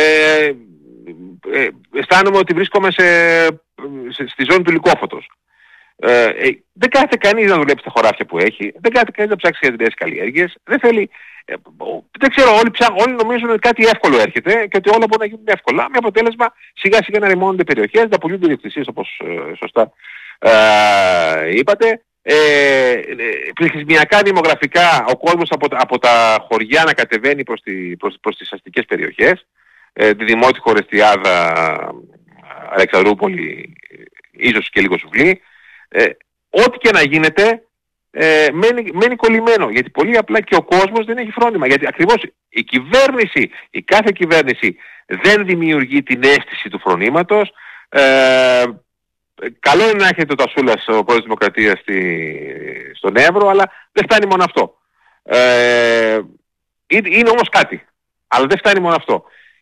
αισθάνομαι ότι βρίσκομαι στη ζώνη του Λυκόφωτος. Δεν κάθεται κανείς να δουλέψει τα χωράφια που έχει, δεν κάθεται κανείς να ψάξει για τις νέες καλλιέργειες, δεν θέλει, δεν ξέρω, όλοι νομίζουν ότι κάτι εύκολο έρχεται και ότι όλα μπορούν να γίνουν εύκολα, με αποτέλεσμα σιγά σιγά να ρημώνονται περιοχές, να πουλούνται ιδιοκτησίες όπως σωστά είπατε. Πληθυσμιακά, δημογραφικά, ο κόσμος από τα χωριά να κατεβαίνει προς τις αστικές περιοχές, τη Δημότυχο, Ρεστιάδα, Αλεξανδρούπολη, ίσως και λίγο Σουβλή. Ό,τι και να γίνεται μένει κολλημένο, γιατί πολύ απλά και ο κόσμος δεν έχει φρόνημα, γιατί ακριβώς η κάθε κυβέρνηση δεν δημιουργεί την αίσθηση του φρονήματος. Καλό είναι να έχετε ο Τασούλας, ο πρόεδρος της Δημοκρατίας, στον Εύρο, αλλά δεν φτάνει μόνο αυτό. Είναι όμως κάτι, αλλά δεν φτάνει μόνο αυτό.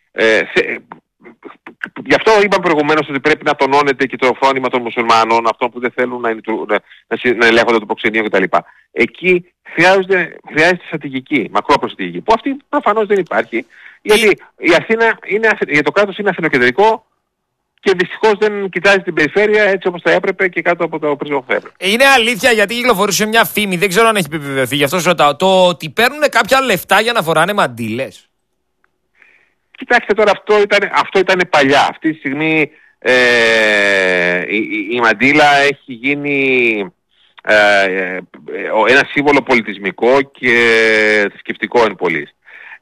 Γι' αυτό είπαμε προηγουμένως ότι πρέπει να τονώνεται και το φρόνημα των μουσουλμάνων, αυτών που δεν θέλουν να ελέγχονται το προξενείο κτλ. Εκεί χρειάζεται στρατηγική, μακρόπρόθεσμη στρατηγική, που αυτή προφανώς δεν υπάρχει, γιατί η Αθήνα για το κράτος είναι αθηνοκεντρικό και δυστυχώς δεν κοιτάζει την περιφέρεια έτσι όπως θα έπρεπε και κάτω από το πρίσμα που θα έπρεπε. Είναι αλήθεια, γιατί κυκλοφορούσε μια φήμη, δεν ξέρω αν έχει επιβεβαιωθεί, γι' αυτό σου ρωτάω, το ότι παίρνουν κάποια λεφτά για να φοράνε μαντήλες. Κοιτάξτε τώρα, αυτό ήταν παλιά. Αυτή τη στιγμή η μαντήλα έχει γίνει ένα σύμβολο πολιτισμικό και θρησκευτικό εν πολλοίς.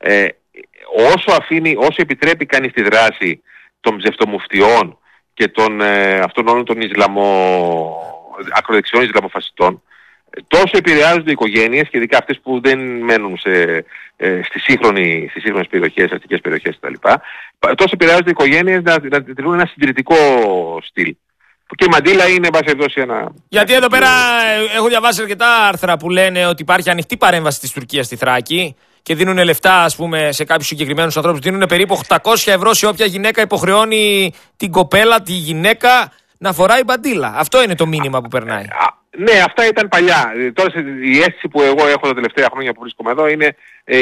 Όσο επιτρέπει κανείς τη δράση των ψευτομουφτιών και αυτών όλων των ακροδεξιών Ισλαμοφασιστών, τόσο επηρεάζονται οι οικογένειες, και ειδικά αυτές που δεν μένουν στις σύγχρονες περιοχές, αστικές περιοχές κτλ. Τόσο επηρεάζονται οι οικογένειες να τηρούν ένα συντηρητικό στυλ. Και η μαντήλα είναι, εν πάση περιπτώσει, ένα... Γιατί εδώ πέρα έχω διαβάσει αρκετά άρθρα που λένε ότι υπάρχει ανοιχτή παρέμβαση της Τουρκίας στη Θράκη και δίνουν λεφτά, ας πούμε, σε κάποιους συγκεκριμένους ανθρώπους. Δίνουν περίπου 800 ευρώ σε όποια γυναίκα υποχρεώνει τη γυναίκα να φοράει μπαντήλα. Αυτό είναι το μήνυμα που περνάει. Ναι, αυτά ήταν παλιά. Τώρα η αίσθηση που εγώ έχω τα τελευταία χρόνια που βρίσκομαι εδώ είναι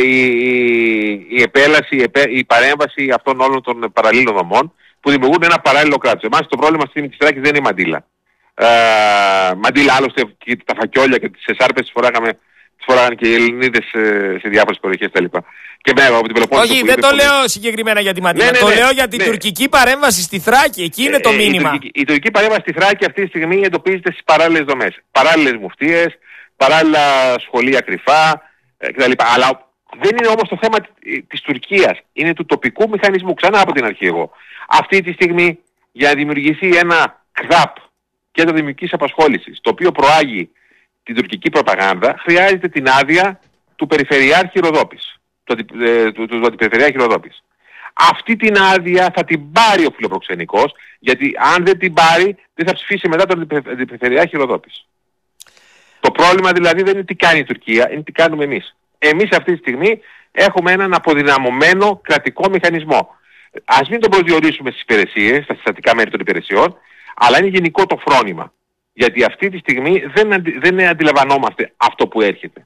η επέλαση, η παρέμβαση αυτών όλων των παραλλήλων δομών που δημιουργούν ένα παράλληλο κράτος. Εμάς το πρόβλημα στη της Θράκης δεν είναι η μαντήλα. Μαντήλα άλλωστε και τα φακιόλια και τις εσάρπες τις φοράγαν και οι Ελληνίδες σε διάφορες περιοχές κτλ. Όχι, δεν το λέω συγκεκριμένα για τη μαντήλα. Το λέω για την τουρκική παρέμβαση στη Θράκη. Εκεί είναι το μήνυμα. Η τουρκική παρέμβαση στη Θράκη αυτή τη στιγμή εντοπίζεται στις παράλληλες δομές. Παράλληλες μουφτίες, παράλληλα σχολεία κρυφά κτλ. Αλλά δεν είναι όμως το θέμα της Τουρκίας. Είναι του τοπικού μηχανισμού. Ξανά από την αρχή εγώ. Αυτή τη στιγμή για να δημιουργηθεί ένα ΚΔΑΠ, κέντρο δημιουργικής απασχόλησης, το οποίο προάγει την τουρκική προπαγάνδα, χρειάζεται την άδεια του Περιφερειάρχη Ροδόπης. Του Αντιπεριφερειάρχη Ροδόπης. Αυτή την άδεια θα την πάρει ο φιλοπροξενικός, γιατί αν δεν την πάρει δεν θα ψηφίσει μετά τον Αντιπεριφερειάρχη Ροδόπης. Το πρόβλημα δηλαδή δεν είναι τι κάνει η Τουρκία, είναι τι κάνουμε εμείς. Εμείς αυτή τη στιγμή έχουμε έναν αποδυναμωμένο κρατικό μηχανισμό. Ας μην τον προσδιορίσουμε στις υπηρεσίες, στα συστατικά μέρη των υπηρεσιών, αλλά είναι γενικό το φρόνημα. Γιατί αυτή τη στιγμή δεν αντιλαμβανόμαστε αυτό που έρχεται.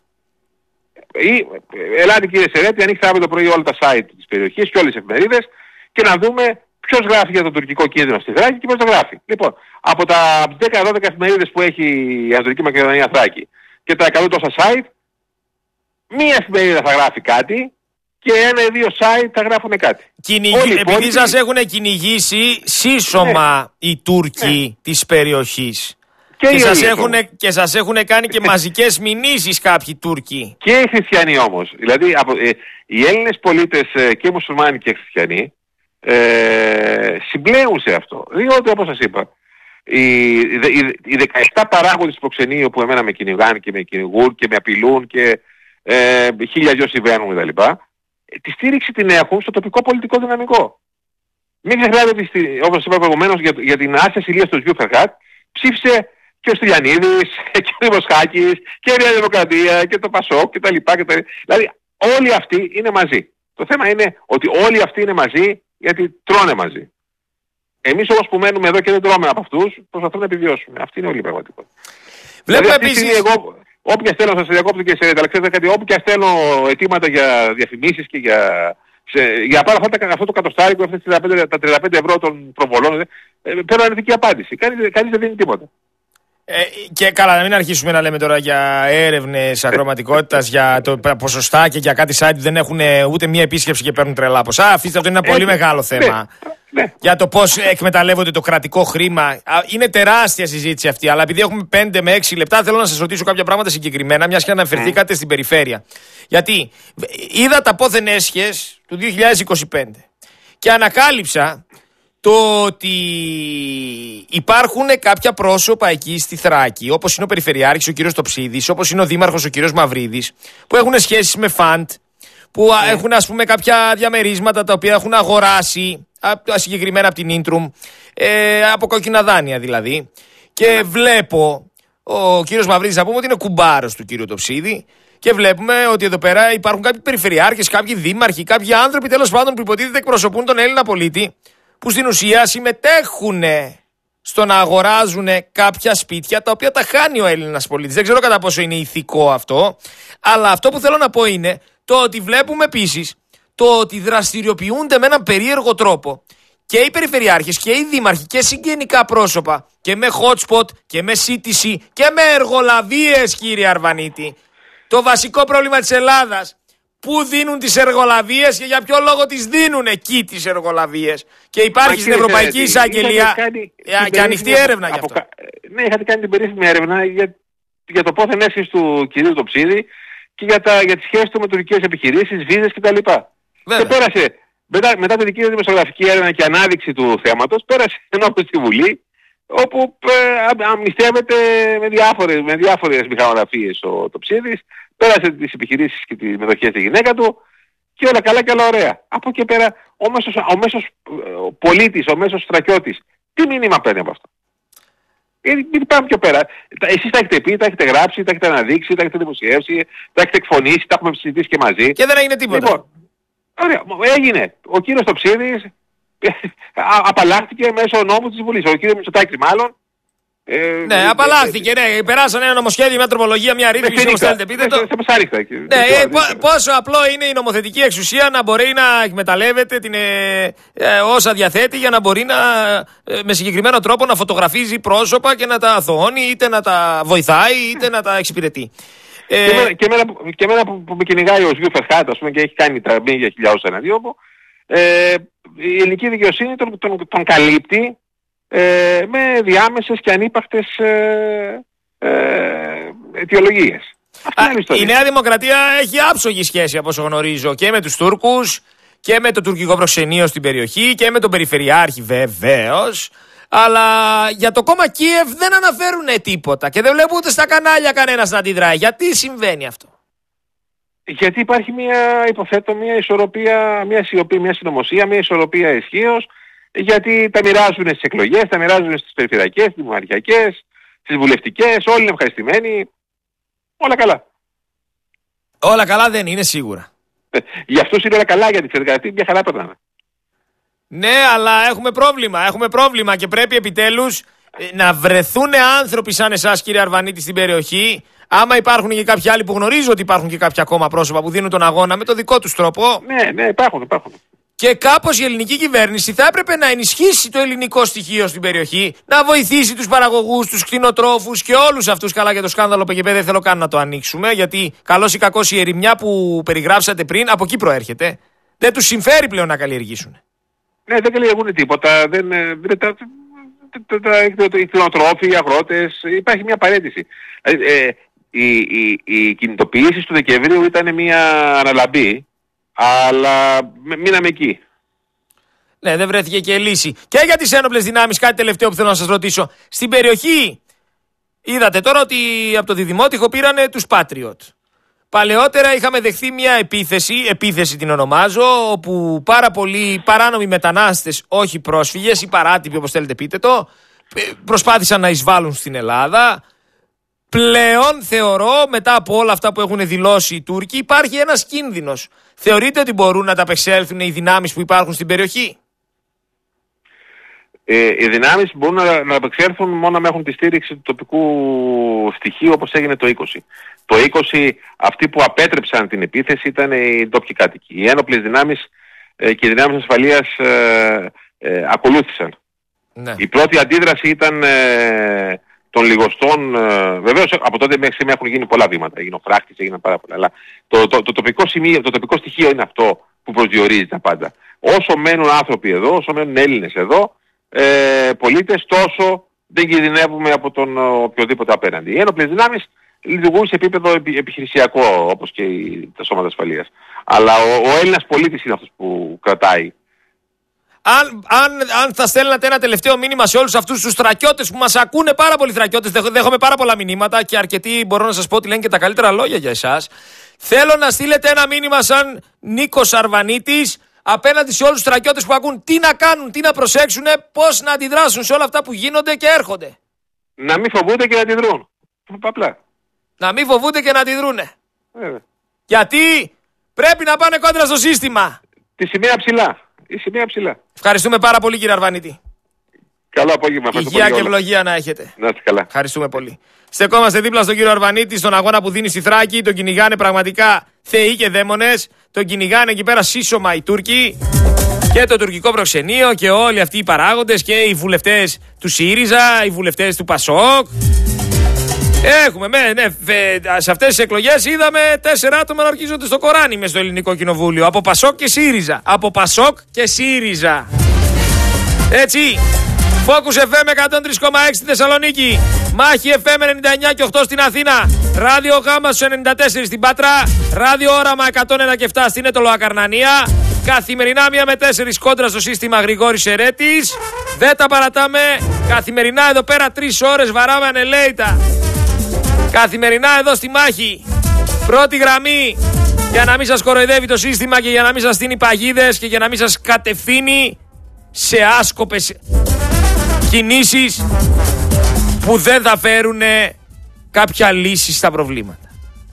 Ελάτε κύριε Σερέτη, ανοίξτε αύριο το πρωί όλα τα site της περιοχής και όλες τις εφημερίδες και να δούμε ποιος γράφει για το τουρκικό κίνδυνο στη Θράκη και ποιος το γράφει. Λοιπόν, από τα 10-12 εφημερίδες που έχει η Ανατολική Μακεδονία Θράκη και τα 100 τόσα site, μία εφημερίδα θα γράφει κάτι και ένα-δύο site θα γράφουν κάτι. Επειδή σας έχουν κυνηγήσει σύσσωμα οι Τούρκοι της περιοχής. Και σας έχουν κάνει και μαζικές μηνύσεις κάποιοι Τούρκοι. Και οι χριστιανοί όμως. Δηλαδή οι Έλληνες πολίτες και μουσουλμάνοι και χριστιανοί συμπλέουν σε αυτό. Διότι όπως σας είπα, οι 17 παράγοντες του προξενείου που εμένα με κυνηγάνε και με κυνηγούν και με απειλούν και χίλια δυο συμβαίνουν κτλ. Τη στήριξη την έχουν στο τοπικό πολιτικό δυναμικό. Μην ξεχνάτε ότι όπως είπα προηγουμένως για την άρση ασυλίας του Γιου Φερχάτ ψήφισε και ο Στυλιανίδης και ο Δημοσχάκης και η Νέα Δημοκρατία και το Πασόκ και τα λοιπά. Δηλαδή όλοι αυτοί είναι μαζί. Το θέμα είναι ότι όλοι αυτοί είναι μαζί γιατί τρώνε μαζί. Εμείς όμως που μένουμε εδώ και δεν τρώμε από αυτούς προσπαθούμε να επιβιώσουμε. Αυτή είναι όλη η πραγματικότητα. Βλέπουμε επίσης. Όποια στέλνω, θα σε διακόπτω και σε τελευταία κάτι, όπου και στέλνω αιτήματα για διαφημίσεις και για πάρω αυτό το κατοστάρικο, αυτές τα 35 ευρώ των προβολών, παίρνω αρνητική απάντηση. Κανείς δεν δίνει τίποτα. Και καλά, να μην αρχίσουμε να λέμε τώρα για έρευνες ακροματικότητας, για το ποσοστά και για κάτι site που δεν έχουν ούτε μία επίσκεψη και παίρνουν τρελά ποσά. Αφήστε, αυτό είναι ένα πολύ μεγάλο θέμα. Ναι. Για το πώς εκμεταλλεύονται το κρατικό χρήμα. Είναι τεράστια συζήτηση αυτή, αλλά επειδή έχουμε 5 με 6 λεπτά, θέλω να σας ρωτήσω κάποια πράγματα συγκεκριμένα, μιας και αναφερθήκατε στην περιφέρεια. Γιατί είδα τα πόθεν έσχες του 2025 και ανακάλυψα το ότι υπάρχουν κάποια πρόσωπα εκεί στη Θράκη, όπως είναι ο Περιφερειάρχης, ο κύριος Τοψίδης, όπως είναι ο Δήμαρχος, ο κύριος Μαυρίδης, που έχουν σχέσεις με φαντ, που έχουν ας πούμε κάποια διαμερίσματα τα οποία έχουν αγοράσει, συγκεκριμένα από την Ίντρουμ, από κόκκινα δάνεια δηλαδή. Και βλέπω, ο κύριος Μαυρίδης, θα πούμε ότι είναι κουμπάρος του κύριου Τοψίδη, και βλέπουμε ότι εδώ πέρα υπάρχουν κάποιοι περιφερειάρχες, κάποιοι δήμαρχοι, κάποιοι άνθρωποι τέλος πάντων που υποτίθεται εκπροσωπούν τον Έλληνα πολίτη, που στην ουσία συμμετέχουν στο να αγοράζουν κάποια σπίτια τα οποία τα χάνει ο Έλληνας πολίτης. Δεν ξέρω κατά πόσο είναι ηθικό αυτό, αλλά αυτό που θέλω να πω είναι το ότι βλέπουμε επίσης το ότι δραστηριοποιούνται με έναν περίεργο τρόπο και οι περιφερειάρχες και οι δήμαρχοι και συγγενικά πρόσωπα και με hotspot και με CTC και με εργολαβίες, κύριε Αρβανίτη. Το βασικό πρόβλημα της Ελλάδας, πού δίνουν τις εργολαβίες και για ποιο λόγο τις δίνουν εκεί τις εργολαβίες. Και υπάρχει στην Ευρωπαϊκή Εισαγγελία και ανοιχτή έρευνα γι' αυτό. Ναι, είχατε κάνει την περίφημη έρευνα για το πόθεν έσχες του κυρίου Τοψίδη και για τις σχέσεις του με τουρκικές επιχειρήσεις, βίζες κτλ. Και πέρασε, μετά την δική του δημοσιογραφική έρευνα και ανάδειξη του θέματος, πέρασε ενώπιον στη Βουλή, όπου αμνηστεύεται με διάφορες μηχανογραφίες ο Τοψίδης, πέρασε τις επιχειρήσεις και τις μετοχές στη γυναίκα του και όλα καλά και όλα ωραία. Από εκεί πέρα ο μέσος πολίτης, ο μέσος στρατιώτης, τι μήνυμα παίρνει από αυτό? Γιατί πάμε πιο πέρα. Εσείς τα έχετε πει, τα έχετε γράψει, τα έχετε αναδείξει, τα έχετε δημοσιεύσει, τα έχετε εκφωνήσει, τα έχουμε συζητήσει και μαζί. Και δεν έγινε τίποτα. Λοιπόν, ωραία, έγινε. Ο κύριος Τοψίδης απαλλάχθηκε μέσω νόμου της Βουλής. Ο κύριος Μητσοτάκης μάλλον. Ναι, απαλλάχθηκε, ναι. Περάσαν ένα νομοσχέδιο, μια τροπολογία, μια ρύθμιση, όπως θέλετε πείτε το. Πόσο απλό είναι η νομοθετική εξουσία να μπορεί να εκμεταλλεύεται όσα διαθέτει για να μπορεί με συγκεκριμένο τρόπο να φωτογραφίζει πρόσωπα και να τα αθωώνει, είτε να τα βοηθάει, είτε να τα εξυπηρετεί. Και εμένα που με κυνηγάει ο Σβίου Φερχάτ, ας πούμε, και έχει κάνει τα μίλια χιλιάδες εναντίον μου, η ελληνική δικαιοσύνη τον καλύπτει με διάμεσες και ανύπαρκτες αιτιολογίες. Η Νέα Δημοκρατία έχει άψογη σχέση, από όσο γνωρίζω, και με τους Τούρκους και με το τουρκικό προξενείο στην περιοχή και με τον Περιφερειάρχη βεβαίως. Αλλά για το κόμμα Κίεβ δεν αναφέρουν τίποτα και δεν βλέπω ούτε στα κανάλια κανένας να αντιδράει. Γιατί συμβαίνει αυτό? Γιατί υπάρχει μια ισορροπία, μια συνωμοσία, μια ισορροπία ισχύως. Γιατί τα μοιράζουν στις εκλογές, τα μοιράζουν στις περιφερειακές, στις δημαρχιακές, στις βουλευτικές, όλοι είναι ευχαριστημένοι. Όλα καλά. Όλα καλά δεν είναι σίγουρα. Για αυτούς είναι όλα καλά, γιατί ξέρετε μια χαρά περνάνε. Ναι, αλλά έχουμε πρόβλημα και πρέπει επιτέλους να βρεθούν άνθρωποι σαν εσάς, κύριε Αρβανίτη, στην περιοχή. Άμα υπάρχουν και κάποιοι άλλοι που γνωρίζω ότι υπάρχουν και κάποια ακόμα πρόσωπα που δίνουν τον αγώνα με το δικό τους τρόπο. Ναι, υπάρχουν. Και κάπως η ελληνική κυβέρνηση θα έπρεπε να ενισχύσει το ελληνικό στοιχείο στην περιοχή, να βοηθήσει τους παραγωγούς, τους κτηνοτρόφους και όλους αυτούς. Καλά, για το σκάνδαλο ΠΚΠ δεν θέλω καν να το ανοίξουμε, γιατί καλώς ή κακώς η ερημιά που περιγράψατε πριν από εκεί προέρχεται. Δεν τους συμφέρει πλέον να καλλιεργήσουν. Ναι, δεν καλλιεργούν τίποτα. Οι κτηνοτρόφοι, οι αγρότες, υπάρχει μια παρέτηση. Οι κινητοποιήσεις του Δεκεμβρίου ήταν μια αναλαμπή. Αλλά μείναμε εκεί. Ναι, δεν βρέθηκε και λύση. Και για τις ένοπλες δυνάμεις, κάτι τελευταίο που θέλω να σας ρωτήσω. Στην περιοχή είδατε τώρα ότι από το Διδημότυχο πήρανε τους Patriot. Παλαιότερα είχαμε δεχθεί μια επίθεση την ονομάζω, όπου πάρα πολλοί παράνομοι μετανάστες, όχι πρόσφυγες ή παράτυποι όπως θέλετε πείτε το, προσπάθησαν να εισβάλλουν στην Ελλάδα. Πλέον θεωρώ, μετά από όλα αυτά που έχουν δηλώσει οι Τούρκοι, υπάρχει ένας κίνδυνος. Θεωρείτε ότι μπορούν να τα απεξέλθουν οι δυνάμεις που υπάρχουν στην περιοχή? Οι δυνάμεις μπορούν να απεξέλθουν μόνο να έχουν τη στήριξη του τοπικού στοιχείου, όπως έγινε το 20. Το 20 αυτοί που απέτρεψαν την επίθεση ήταν οι ντόπιοι κάτοικοι. Οι ένοπλες δυνάμεις και οι δυνάμεις ασφαλείας ακολούθησαν. Ναι. Η πρώτη αντίδραση ήταν των λιγοστών. Βεβαίως από τότε μέχρι σήμερα έχουν γίνει πολλά βήματα. Έγινε ο φράχτης, έγιναν πάρα πολλά. Αλλά το τοπικό σημείο, το τοπικό στοιχείο είναι αυτό που προσδιορίζει τα πάντα. Όσο μένουν άνθρωποι εδώ, όσο μένουν Έλληνες εδώ, πολίτες, τόσο δεν κινδυνεύουμε από τον οποιοδήποτε απέναντι. Οι ένοπλες δυνάμεις λειτουργούν σε επίπεδο επιχειρησιακό, όπως και τα σώματα ασφαλείας. Αλλά ο Έλληνας πολίτης είναι αυτός που κρατάει. Αν θα στέλνατε ένα τελευταίο μήνυμα σε όλους αυτούς τους στρατιώτες που μας ακούνε, πάρα πολλοί στρατιώτες, δέχομαι πάρα πολλά μηνύματα και αρκετοί μπορώ να σας πω ότι λένε και τα καλύτερα λόγια για εσάς. Θέλω να στείλετε ένα μήνυμα σαν Νίκος Αρβανίτης απέναντι σε όλους τους στρατιώτες που ακούν, τι να κάνουν, τι να προσέξουν, πώς να αντιδράσουν σε όλα αυτά που γίνονται και έρχονται. Να μην φοβούνται και να αντιδρούν. Απλά. Να μην φοβούνται και να αντιδρούνε. Γιατί πρέπει να πάνε κόντρα στο σύστημα. Τη σημαία ψηλά. Η σημαία ψηλά. Ευχαριστούμε πάρα πολύ, κύριε Αρβανίτη. Καλό απόγευμα. Υγεία και ευλογία να έχετε. Να είστε καλά. Ευχαριστούμε πολύ. Στεκόμαστε δίπλα στον κύριο Αρβανίτη, στον αγώνα που δίνει στη Θράκη. Τον κυνηγάνε πραγματικά θεοί και δαίμονες. Τον κυνηγάνε εκεί πέρα σύσσωμα οι Τούρκοι και το τουρκικό προξενείο και όλοι αυτοί οι παράγοντες και οι βουλευτές του ΣΥΡΙΖΑ, οι βουλευτές του ΠΑΣΟΚ. Έχουμε, σε αυτές τις εκλογές είδαμε 4 άτομα να ορκίζονται στο Κοράνι μες στο ελληνικό κοινοβούλιο. Από ΠΑΣΟΚ και ΣΥΡΙΖΑ. Από ΠΑΣΟΚ και ΣΥΡΙΖΑ. Έτσι. Focus FM 103,6 στη Θεσσαλονίκη. Μάχη FM 99 και 8 στην Αθήνα. Ράδιο Γάμα στους 94 στην Πάτρα. Ράδιο Όραμα 101 και 7 στην Αιτωλοακαρνανία. Καθημερινά 1 με 4 κόντρα στο σύστημα Γρηγόρης Ερέτης. Δεν τα παρατάμε. Καθημερινά εδώ πέρα 3 ώρες βαράμε ανελαίητα. Καθημερινά εδώ στη μάχη. Πρώτη γραμμή για να μην σας κοροϊδεύει το σύστημα και για να μην σας στείνει παγίδες και για να μην σας κατευθύνει σε άσκοπες κινήσεις που δεν θα φέρουν κάποια λύση στα προβλήματα.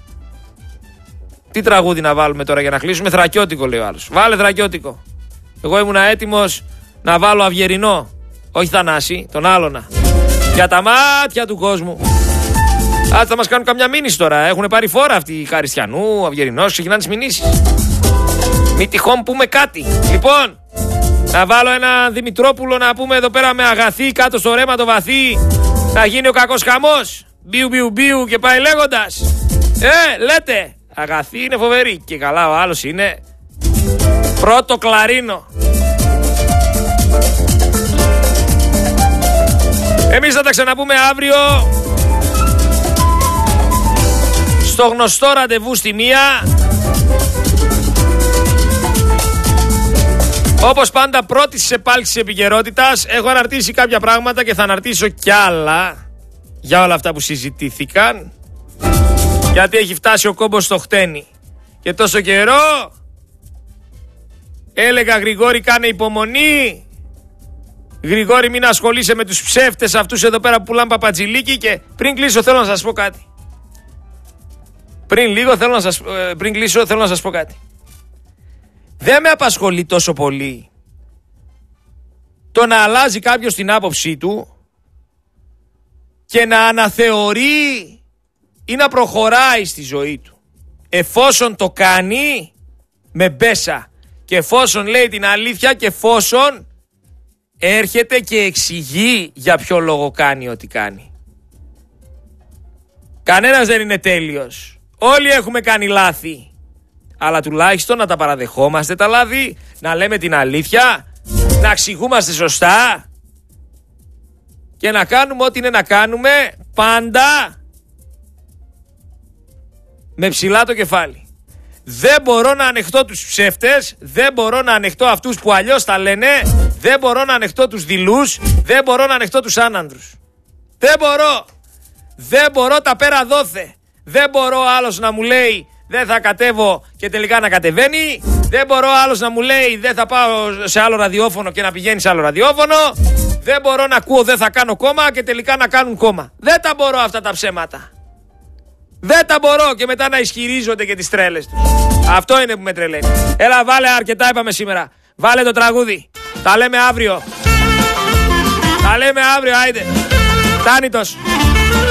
Τι τραγούδι να βάλουμε τώρα για να κλείσουμε? Θρακιώτικο λέει ο άλλος. Βάλε θρακιώτικο. Εγώ ήμουν έτοιμος να βάλω Αυγερινό. Όχι Θανάση, τον άλλονα. Για τα μάτια του κόσμου. Θα μας κάνουν καμιά μήνυση τώρα. Έχουν πάρει φόρα αυτοί οι Χαριστιανού, Αυγερινός, ξεκινάνε τις μηνύσεις. Μη τυχόν πούμε κάτι. Λοιπόν, να βάλω ένα Δημητρόπουλο να πούμε εδώ πέρα με αγαθή κάτω στο ρέμα το βαθύ. Να γίνει ο κακός χαμός. Μπιου μπιου μπιου και πάει λέγοντας. Λέτε. Αγαθή είναι φοβερή. Και καλά ο άλλος είναι πρώτο κλαρίνο. Εμείς θα τα ξαναπούμε αύριο στο γνωστό ραντεβού στη 1. Όπως πάντα πρώτη στις επάλξεις επικαιρότητας. Έχω αναρτήσει κάποια πράγματα και θα αναρτήσω κι άλλα για όλα αυτά που συζητήθηκαν. Γιατί έχει φτάσει ο κόμπος στο χτένι. Και τόσο καιρό έλεγα Γρηγόρη κάνε υπομονή. Γρηγόρη μην ασχολείσαι με τους ψεύτες αυτούς εδώ πέρα που πουλάνε παπατζηλίκι. Και πριν κλείσω θέλω να σας πω κάτι. Πριν κλείσω θέλω να σας πω κάτι. Δεν με απασχολεί τόσο πολύ το να αλλάζει κάποιος την άποψή του και να αναθεωρεί ή να προχωράει στη ζωή του. Εφόσον το κάνει με μπέσα και εφόσον λέει την αλήθεια και εφόσον έρχεται και εξηγεί για ποιο λόγο κάνει ό,τι κάνει. Κανένας δεν είναι τέλειος. Όλοι έχουμε κάνει λάθη. Αλλά τουλάχιστον να τα παραδεχόμαστε τα λάθη, να λέμε την αλήθεια, να εξηγούμαστε σωστά και να κάνουμε ό,τι είναι να κάνουμε πάντα με ψηλά το κεφάλι. Δεν μπορώ να ανεχτώ τους ψεύτες, δεν μπορώ να ανεχτώ αυτούς που αλλιώς τα λένε, δεν μπορώ να ανεχτώ τους δειλούς, δεν μπορώ να ανεχτώ τους άνανδρους. Δεν μπορώ τα πέρα δόθε. Δεν μπορώ άλλος να μου λέει δεν θα κατέβω και τελικά να κατεβαίνει. Δεν μπορώ άλλος να μου λέει δεν θα πάω σε άλλο ραδιόφωνο και να πηγαίνει σε άλλο ραδιόφωνο. Δεν μπορώ να ακούω δεν θα κάνω κόμμα και τελικά να κάνουν κόμμα. Δεν τα μπορώ αυτά τα ψέματα. Δεν τα μπορώ και μετά να ισχυρίζονται και τις τρέλες τους. Αυτό είναι που με τρελαίνει. Έλα βάλε αρκετά είπαμε σήμερα. Βάλε το τραγούδι. Τα λέμε αύριο. Τα λέμε αύριο, άιντε. Τάνητος.